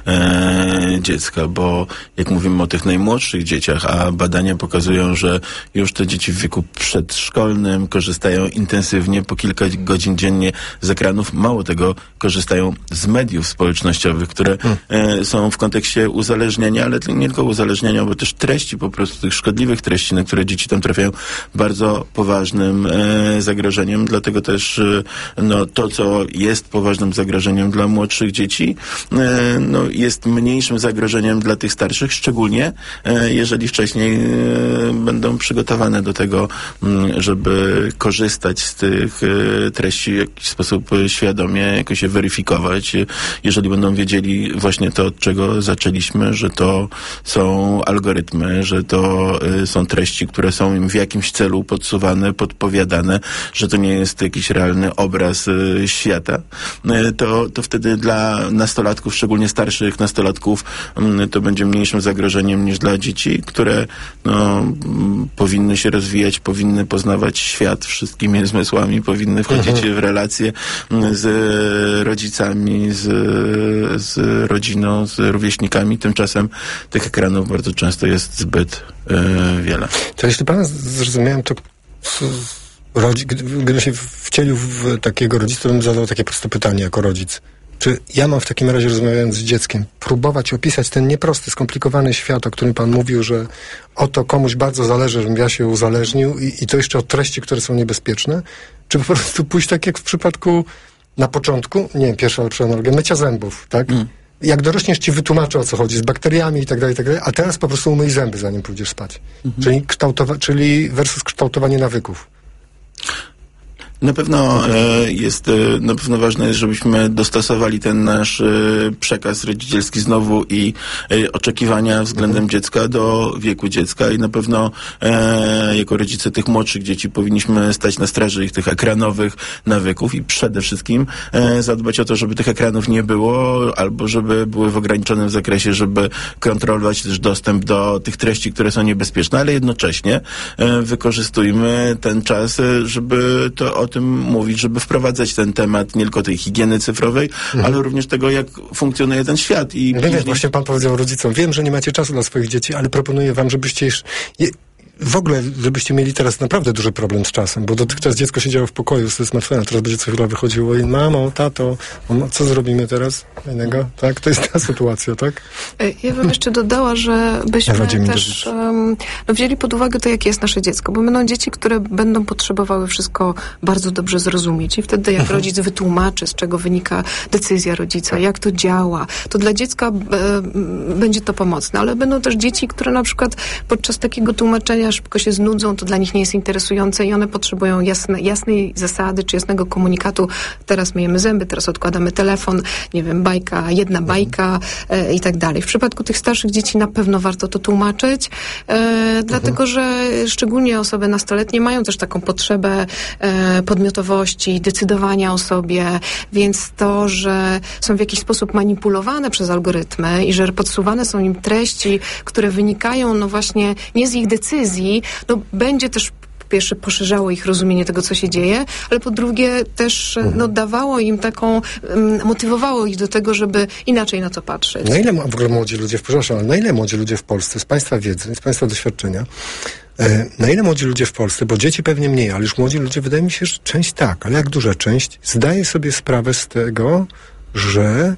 e, dziecka, bo jak mówimy o tych najmłodszych dzieciach, a badania pokazują, że już te dzieci w wieku przedszkolnym korzystają intensywnie po kilka godzin dziennie z ekranów. Mało tego, korzystają z mediów społecznościowych, które e, są w kontekście uzależniania, ale nie tylko uzależniania, bo też treści, po prostu tych szkodliwych treści, na które dzieci tam trafiają, bardzo poważnym e, zagrożeniem. Dlatego też e, no, to, co jest poważnym zagrożeniem dla młodszych dzieci, e, no, jest mniejszym zagrożeniem dla tych starszych, szczególnie e, jeżeli wcześniej e, będą przygotowane do tego, m, żeby korzystać z tych e, treści w jakiś sposób świadomie, jakoś je weryfikować. Jeżeli będą wiedzieli właśnie to, od czego zaczęliśmy, że to są algorytmy, że to y, są treści, które są im w jakimś celu podsuwane, podpowiadane, że to nie jest jakiś realny obraz y, świata, y, to, to wtedy dla nastolatków, szczególnie starszych nastolatków, y, to będzie mniejszym zagrożeniem niż dla dzieci, które no, y, powinny się rozwijać, powinny poznawać świat wszystkimi zmysłami, powinny wchodzić mhm. w relacje y, z rodzicami, z, z rodziną, z rówieśnikami. Tymczasem tych ekranów bardzo często jest zbyt e, wiele. To jeśli pana zrozumiałem, to rodzi, gdybym się wcielił w takiego rodzica, to bym zadał takie proste pytanie jako rodzic. Czy ja mam w takim razie, rozmawiając z dzieckiem, próbować opisać ten nieprosty, skomplikowany świat, o którym pan mówił, że oto komuś bardzo zależy, żebym ja się uzależnił i, i to jeszcze od treści, które są niebezpieczne? Czy po prostu pójść tak jak w przypadku na początku, nie wiem, pierwsza lepsza analogia, mycia zębów, tak? Mm. Jak dorośniesz, ci wytłumaczę, o co chodzi, z bakteriami i tak dalej, i tak dalej, a teraz po prostu umyj zęby, zanim pójdziesz spać. Mhm. Czyli, kształtowa- czyli versus kształtowanie nawyków. Na pewno e, jest, e, na pewno ważne jest, żebyśmy dostosowali ten nasz e, przekaz rodzicielski znowu i e, oczekiwania względem mhm. dziecka do wieku dziecka i na pewno e, jako rodzice tych młodszych dzieci powinniśmy stać na straży ich tych ekranowych nawyków i przede wszystkim e, zadbać o to, żeby tych ekranów nie było albo żeby były w ograniczonym zakresie, żeby kontrolować też dostęp do tych treści, które są niebezpieczne, ale jednocześnie e, wykorzystujmy ten czas, e, żeby to o tym mówić, żeby wprowadzać ten temat nie tylko tej higieny cyfrowej, mhm. ale również tego, jak funkcjonuje ten świat. I no później... Właśnie pan powiedział rodzicom, wiem, że nie macie czasu dla swoich dzieci, ale proponuję wam, żebyście już... Je... W ogóle, żebyście mieli teraz naprawdę duży problem z czasem, bo dotychczas dziecko siedziało w pokoju ze smartfonem, teraz będzie co chwila wychodziło i mamo, tato, mamo, co zrobimy teraz innego? Tak? To jest ta sytuacja, tak? Ja bym jeszcze dodała, że byśmy ja też um, no, wzięli pod uwagę to, jakie jest nasze dziecko, bo będą dzieci, które będą potrzebowały wszystko bardzo dobrze zrozumieć i wtedy jak mhm. rodzic wytłumaczy, z czego wynika decyzja rodzica, jak to działa, to dla dziecka e, będzie to pomocne, ale będą też dzieci, które na przykład podczas takiego tłumaczenia za szybko się znudzą, to dla nich nie jest interesujące i one potrzebują jasne, jasnej zasady, czy jasnego komunikatu. Teraz myjemy zęby, teraz odkładamy telefon, nie wiem, bajka, jedna bajka e, i tak dalej. W przypadku tych starszych dzieci na pewno warto to tłumaczyć, e, mhm. dlatego, że szczególnie osoby nastoletnie mają też taką potrzebę e, podmiotowości, decydowania o sobie, więc to, że są w jakiś sposób manipulowane przez algorytmy i że podsuwane są im treści, które wynikają no właśnie nie z ich decyzji, no będzie też po pierwsze poszerzało ich rozumienie tego, co się dzieje, ale po drugie też mhm. no, dawało im taką, um, motywowało ich do tego, żeby inaczej na to patrzeć. Na ile w ogóle młodzi ludzie, przepraszam, ale na ile młodzi ludzie w Polsce, z Państwa wiedzy, z Państwa doświadczenia, e, na ile młodzi ludzie w Polsce, bo dzieci pewnie mniej, ale już młodzi ludzie, wydaje mi się, że część tak, ale jak duża część, zdaje sobie sprawę z tego, że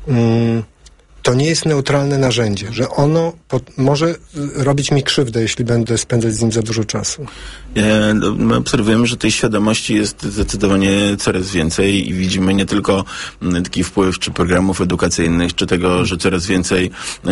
mm, to nie jest neutralne narzędzie, że ono pod, może robić mi krzywdę, jeśli będę spędzać z nim za dużo czasu. E, no, my obserwujemy, że tej świadomości jest zdecydowanie coraz więcej i widzimy nie tylko m, taki wpływ czy programów edukacyjnych, czy tego, że coraz więcej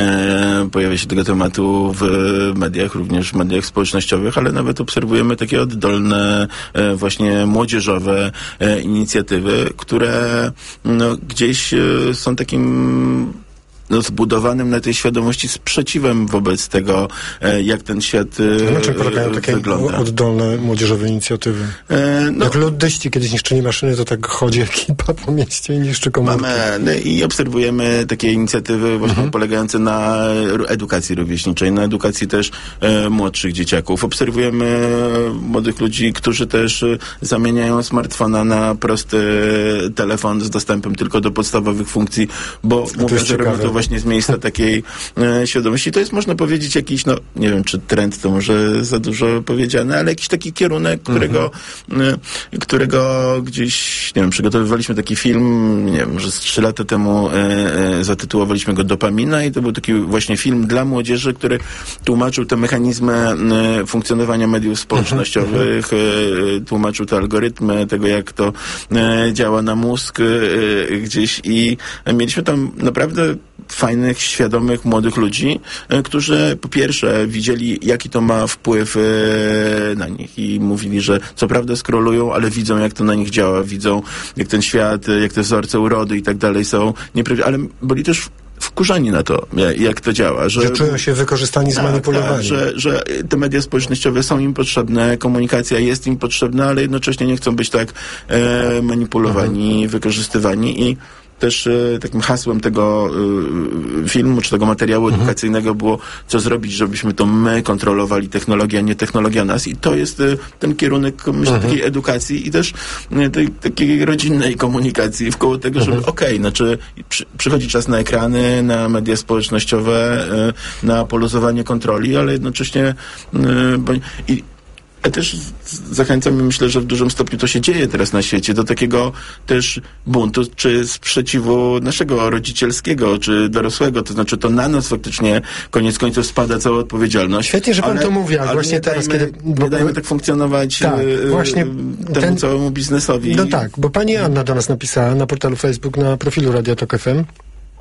e, pojawia się tego tematu w mediach, również w mediach społecznościowych, ale nawet obserwujemy takie oddolne, e, właśnie młodzieżowe e, inicjatywy, które no, gdzieś e, są takim no, zbudowanym na tej świadomości sprzeciwem wobec tego, e, jak ten świat e, na czym polegają takie wygląda. Oddolne młodzieżowe inicjatywy? E, no, jak luddyści kiedyś niszczyli maszyny, to tak chodzi ekipa po mieście i niszczy komórki. Mamy no, i obserwujemy takie inicjatywy właśnie mhm. polegające na edukacji rówieśniczej, na edukacji też e, młodszych dzieciaków. Obserwujemy młodych ludzi, którzy też e, zamieniają smartfona na prosty telefon z dostępem tylko do podstawowych funkcji, bo mówią, że robią to właśnie z miejsca takiej e, świadomości. To jest, można powiedzieć, jakiś, no nie wiem, czy trend to może za dużo powiedziane, ale jakiś taki kierunek, którego, mm-hmm. e, którego gdzieś, nie wiem, przygotowywaliśmy taki film, nie wiem, że z trzy lata temu e, e, zatytułowaliśmy go Dopamina i to był taki właśnie film dla młodzieży, który tłumaczył te mechanizmy e, funkcjonowania mediów społecznościowych, mm-hmm. e, tłumaczył te algorytmy, tego jak to e, działa na mózg e, gdzieś i mieliśmy tam naprawdę fajnych, świadomych, młodych ludzi, e, którzy po pierwsze widzieli, jaki to ma wpływ e, na nich i mówili, że co prawda scrollują, ale widzą, jak to na nich działa, widzą, jak ten świat, jak te wzorce urody i tak dalej są nieprawdziwe, ale byli też wkurzeni na to, jak to działa. Że, że czują się wykorzystani, tak, zmanipulowani. Tak, że, że te media społecznościowe są im potrzebne, komunikacja jest im potrzebna, ale jednocześnie nie chcą być tak e, manipulowani, mhm. wykorzystywani i też e, takim hasłem tego e, filmu, czy tego materiału mhm. edukacyjnego było, co zrobić, żebyśmy to my kontrolowali technologię, a nie technologia nas. I to jest e, ten kierunek, myślę, mhm. takiej edukacji i też e, tej, takiej rodzinnej komunikacji wkoło tego, mhm. żeby okej, okay, znaczy przy, przychodzi czas na ekrany, na media społecznościowe, e, na poluzowanie kontroli, ale jednocześnie e, bo, i ja też zachęcam i myślę, że w dużym stopniu to się dzieje teraz na świecie, do takiego też buntu, czy sprzeciwu naszego rodzicielskiego, czy dorosłego, to znaczy to na nas faktycznie koniec końców spada cała odpowiedzialność. Świetnie, że pan ale, to mówi, ale właśnie teraz, dajmy, kiedy... Bo, nie dajmy tak funkcjonować tak, e, właśnie temu ten, całemu biznesowi. No tak, bo pani Anna do nas napisała na portalu Facebook, na profilu Radia Tok F M,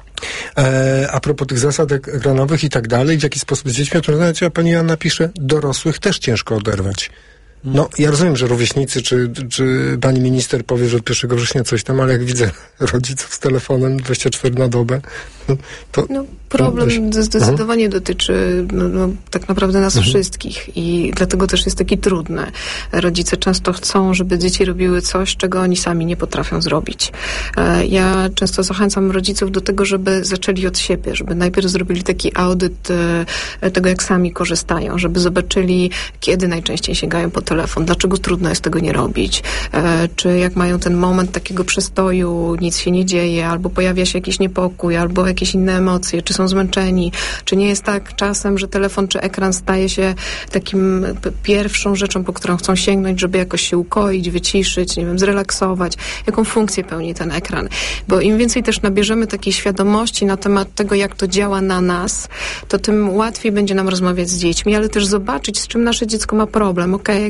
E, a propos tych zasad ek- ekranowych i tak dalej, w jaki sposób z dziećmi, to znaczy, pani Anna pisze, dorosłych też ciężko oderwać. No, ja rozumiem, że rówieśnicy, czy, czy pani minister powie, że od pierwszego września coś tam, ale jak widzę rodziców z telefonem dwadzieścia cztery na dobę, to... No, problem to zdecydowanie mhm. dotyczy no, no, tak naprawdę nas mhm. wszystkich i dlatego też jest taki trudny. Rodzice często chcą, żeby dzieci robiły coś, czego oni sami nie potrafią zrobić. Ja często zachęcam rodziców do tego, żeby zaczęli od siebie, żeby najpierw zrobili taki audyt tego, jak sami korzystają, żeby zobaczyli, kiedy najczęściej sięgają po telefon, dlaczego trudno jest tego nie robić, czy jak mają ten moment takiego przestoju, nic się nie dzieje, albo pojawia się jakiś niepokój, albo jakieś inne emocje, czy są zmęczeni, czy nie jest tak czasem, że telefon czy ekran staje się takim p- pierwszą rzeczą, po którą chcą sięgnąć, żeby jakoś się ukoić, wyciszyć, nie wiem, zrelaksować. Jaką funkcję pełni ten ekran? Bo im więcej też nabierzemy takiej świadomości na temat tego, jak to działa na nas, to tym łatwiej będzie nam rozmawiać z dziećmi, ale też zobaczyć, z czym nasze dziecko ma problem. Okej, okay,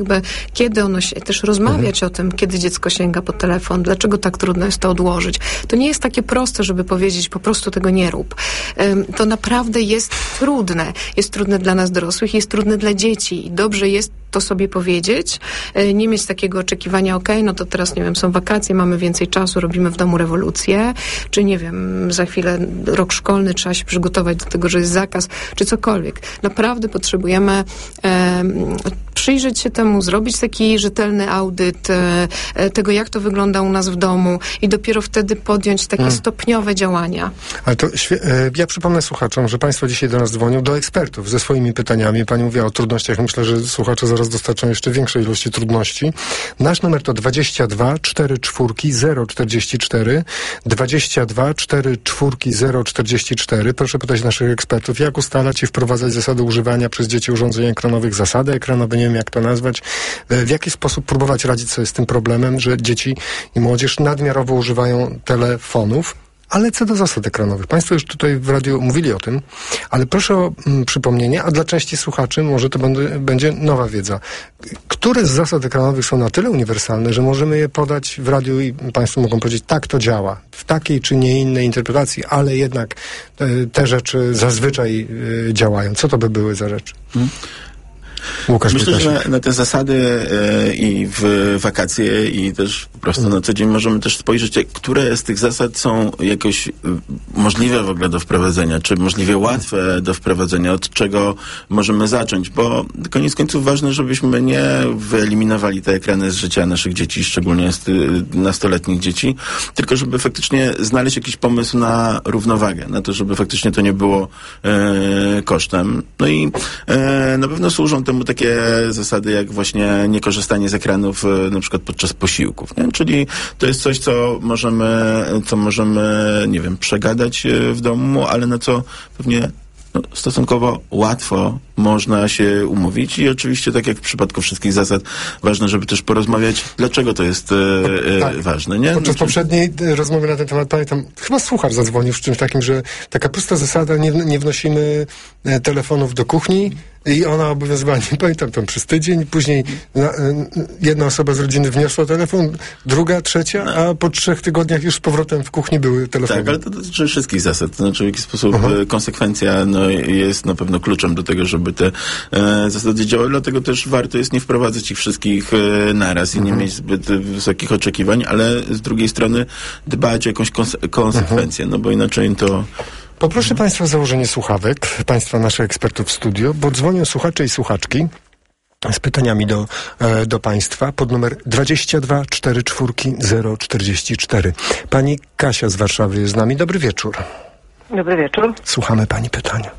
żeby kiedy ono się, też rozmawiać mhm. o tym, kiedy dziecko sięga po telefon, dlaczego tak trudno jest to odłożyć. To nie jest takie proste, żeby powiedzieć, po prostu tego nie rób. To naprawdę jest trudne. Jest trudne dla nas dorosłych, jest trudne dla dzieci i dobrze jest to sobie powiedzieć, nie mieć takiego oczekiwania, okej, okay, no to teraz, nie wiem, są wakacje, mamy więcej czasu, robimy w domu rewolucję, czy nie wiem, za chwilę rok szkolny, trzeba się przygotować do tego, że jest zakaz, czy cokolwiek. Naprawdę potrzebujemy e, przyjrzeć się temu, zrobić taki rzetelny audyt e, tego, jak to wygląda u nas w domu i dopiero wtedy podjąć takie hmm. stopniowe działania. Ale to świe- e, ja przypomnę słuchaczom, że państwo dzisiaj do nas dzwonią, do ekspertów ze swoimi pytaniami. Pani mówiła o trudnościach. Myślę, że słuchacze zaraz dostarczą jeszcze większej ilości trudności. Nasz numer to dwadzieścia dwa cztery cztery zero czterdzieści cztery dwadzieścia dwa cztery cztery zero czterdzieści cztery. Proszę pytać naszych ekspertów, jak ustalać i wprowadzać zasady używania przez dzieci urządzeń ekranowych, zasady ekranowe, nie wiem jak to nazwać, w jaki sposób próbować radzić sobie z tym problemem, że dzieci i młodzież nadmiarowo używają telefonów. Ale co do zasad ekranowych. Państwo już tutaj w radiu mówili o tym, ale proszę o mm, przypomnienie, a dla części słuchaczy może to będzie, będzie nowa wiedza. Które z zasad ekranowych są na tyle uniwersalne, że możemy je podać w radiu i państwo mogą powiedzieć, tak to działa, w takiej czy nie innej interpretacji, ale jednak y, te rzeczy zazwyczaj y, działają. Co to by były za rzeczy? Hmm. Łukasz Myślę, Pytasiak. że na, na te zasady e, i w wakacje i też po prostu na co dzień możemy też spojrzeć, które z tych zasad są jakoś e, możliwe w ogóle do wprowadzenia, czy możliwie łatwe do wprowadzenia, od czego możemy zacząć, bo koniec końców ważne, żebyśmy nie wyeliminowali te ekrany z życia naszych dzieci, szczególnie z nastoletnich dzieci, tylko żeby faktycznie znaleźć jakiś pomysł na równowagę, na to, żeby faktycznie to nie było e, kosztem. No i e, na pewno służą temu takie zasady, jak właśnie niekorzystanie z ekranów na przykład podczas posiłków, nie? Czyli to jest coś, co możemy, co możemy, nie wiem, przegadać w domu, ale na co pewnie no, stosunkowo łatwo można się umówić i oczywiście, tak jak w przypadku wszystkich zasad, ważne, żeby też porozmawiać, dlaczego to jest e, tak. ważne, nie? Podczas znaczy... poprzedniej rozmowy na ten temat, pamiętam, chyba słuchacz zadzwonił z czymś takim, że taka prosta zasada, nie, nie wnosimy telefonów do kuchni i ona obowiązywała, nie pamiętam, tam przez tydzień, później na, jedna osoba z rodziny wniosła telefon, druga, trzecia, no. a po trzech tygodniach już z powrotem w kuchni były telefony. Tak, ale to dotyczy wszystkich zasad, to znaczy w jakiś sposób uh-huh. konsekwencja no, jest na pewno kluczem do tego, żeby te e, zasady działały, dlatego też warto jest nie wprowadzać ich wszystkich e, naraz i nie mhm. mieć zbyt wysokich oczekiwań, ale z drugiej strony dbać o jakąś konse- konsekwencję, mhm. no bo inaczej to... Poproszę Państwa o założenie słuchawek, Państwa naszych ekspertów w studio, bo dzwonią słuchacze i słuchaczki z pytaniami do, e, do Państwa pod numer dwadzieścia dwa cztery cztery zero czterdzieści cztery. Pani Kasia z Warszawy jest z nami. Dobry wieczór. Dobry wieczór. Słuchamy Pani pytania.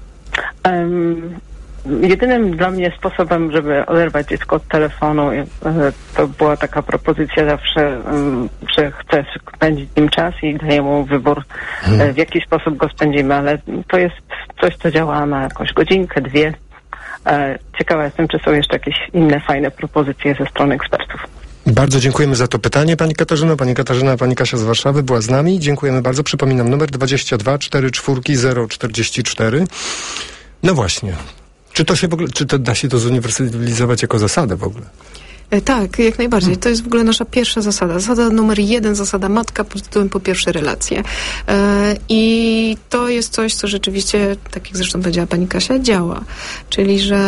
Um, jedynym dla mnie sposobem, żeby oderwać dziecko od telefonu, to była taka propozycja zawsze, um, że chcę spędzić nim czas i daję mu wybór, hmm. w jaki sposób go spędzimy, ale to jest coś, co działa na jakąś godzinkę, dwie. Ciekawa jestem, czy są jeszcze jakieś inne fajne propozycje ze strony ekspertów. Bardzo dziękujemy za to pytanie, Pani Katarzyno. Pani Katarzyna, Pani Kasia z Warszawy była z nami. Dziękujemy bardzo. Przypominam, numer dwadzieścia dwa cztery cztery zero czterdzieści cztery. No właśnie. Czy to się w ogóle, czy to da się to zuniwersalizować jako zasadę w ogóle? Tak, jak najbardziej. To jest w ogóle nasza pierwsza zasada. Zasada numer jeden, zasada matka pod tytułem po pierwsze relacje. I to jest coś, co rzeczywiście, tak jak zresztą powiedziała Pani Kasia, działa. Czyli, że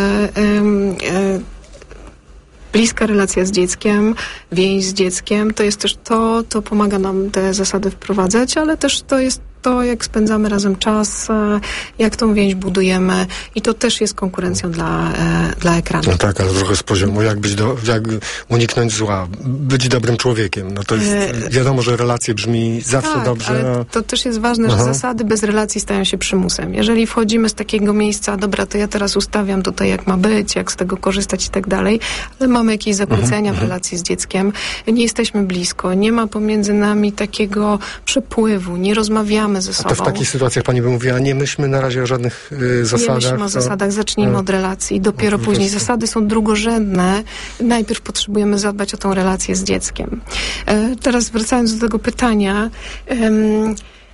bliska relacja z dzieckiem, więź z dzieckiem, to jest też to, to pomaga nam te zasady wprowadzać, ale też to jest to, jak spędzamy razem czas, jak tą więź budujemy i to też jest konkurencją dla, dla ekranu. No tak, ale trochę z poziomu, jak być do, jak uniknąć zła, być dobrym człowiekiem. No to jest, wiadomo, że relacje brzmi zawsze tak, dobrze. Ale to też jest ważne, Aha. że zasady bez relacji stają się przymusem. Jeżeli wchodzimy z takiego miejsca, dobra, to ja teraz ustawiam tutaj, jak ma być, jak z tego korzystać i tak dalej, ale mamy jakieś zakłócenia w relacji z dzieckiem, nie jesteśmy blisko, nie ma pomiędzy nami takiego przepływu, nie rozmawiamy ze sobą. A to w takich sytuacjach Pani by mówiła, nie myślmy na razie o żadnych y, zasadach. Nie myślmy o to... zasadach, zacznijmy od relacji. Dopiero no, później. Zasady są drugorzędne. Najpierw potrzebujemy zadbać o tą relację z dzieckiem. E, teraz wracając do tego pytania. Em,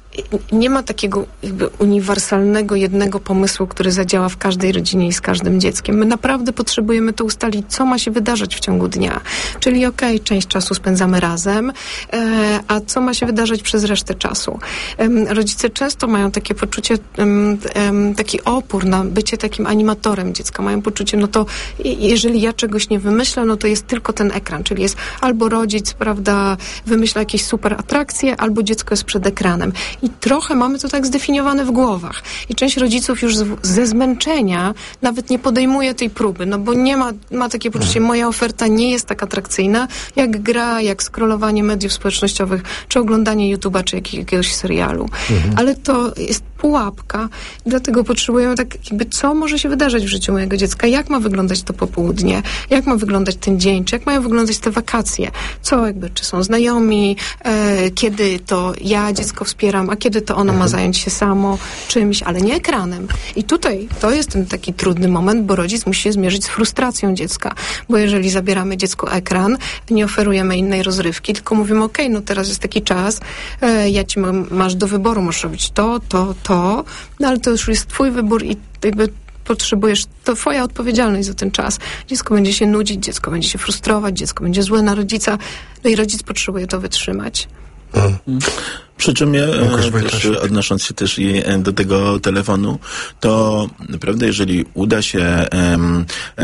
nie ma takiego jakby uniwersalnego, jednego pomysłu, który zadziała w każdej rodzinie i z każdym dzieckiem. My naprawdę potrzebujemy to ustalić, co ma się wydarzyć w ciągu dnia. Czyli okej, okay, część czasu spędzamy razem, e, a co ma się wydarzyć przez resztę czasu. E, rodzice często mają takie poczucie, e, e, taki opór na bycie takim animatorem dziecka. Mają poczucie, no to jeżeli ja czegoś nie wymyślę, no to jest tylko ten ekran, czyli jest albo rodzic, prawda, wymyśla jakieś super atrakcje, albo dziecko jest przed ekranem. I trochę mamy to tak zdefiniowane w głowach. I część rodziców już z, ze zmęczenia nawet nie podejmuje tej próby, no bo nie ma, ma takie poczucie, moja oferta nie jest tak atrakcyjna, jak gra, jak scrollowanie mediów społecznościowych, czy oglądanie YouTube'a, czy jakiegoś serialu. Mhm. Ale to jest pułapka, dlatego potrzebujemy tak jakby, co może się wydarzyć w życiu mojego dziecka, jak ma wyglądać to popołudnie, jak ma wyglądać ten dzień, czy jak mają wyglądać te wakacje, co jakby, czy są znajomi, e, kiedy to ja dziecko wspieram, a kiedy to ono ma zająć się samo czymś, ale nie ekranem. I tutaj to jest ten taki trudny moment, bo rodzic musi się zmierzyć z frustracją dziecka, bo jeżeli zabieramy dziecku ekran, nie oferujemy innej rozrywki, tylko mówimy, okej, okay, no teraz jest taki czas, e, ja ci mam, masz do wyboru, możesz robić to, to, to, no ale to już jest twój wybór i jakby potrzebujesz, to twoja odpowiedzialność za ten czas. Dziecko będzie się nudzić, dziecko będzie się frustrować, dziecko będzie złe na rodzica, no i rodzic potrzebuje to wytrzymać. Hmm. Przy czym ja, też, odnosząc się też i do tego telefonu, to naprawdę jeżeli uda się em,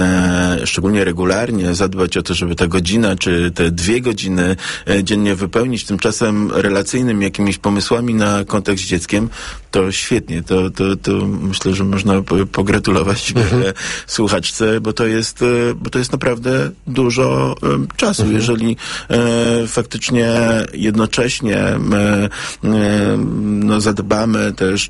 e, szczególnie regularnie zadbać o to, żeby ta godzina czy te dwie godziny e, dziennie wypełnić tymczasem relacyjnym jakimiś pomysłami na kontakt z dzieckiem, to świetnie. To, to, to myślę, że można pogratulować mhm. słuchaczce, bo to jest, bo to jest naprawdę dużo um, czasu. Mhm. Jeżeli e, faktycznie jednocześnie e, no, zadbamy też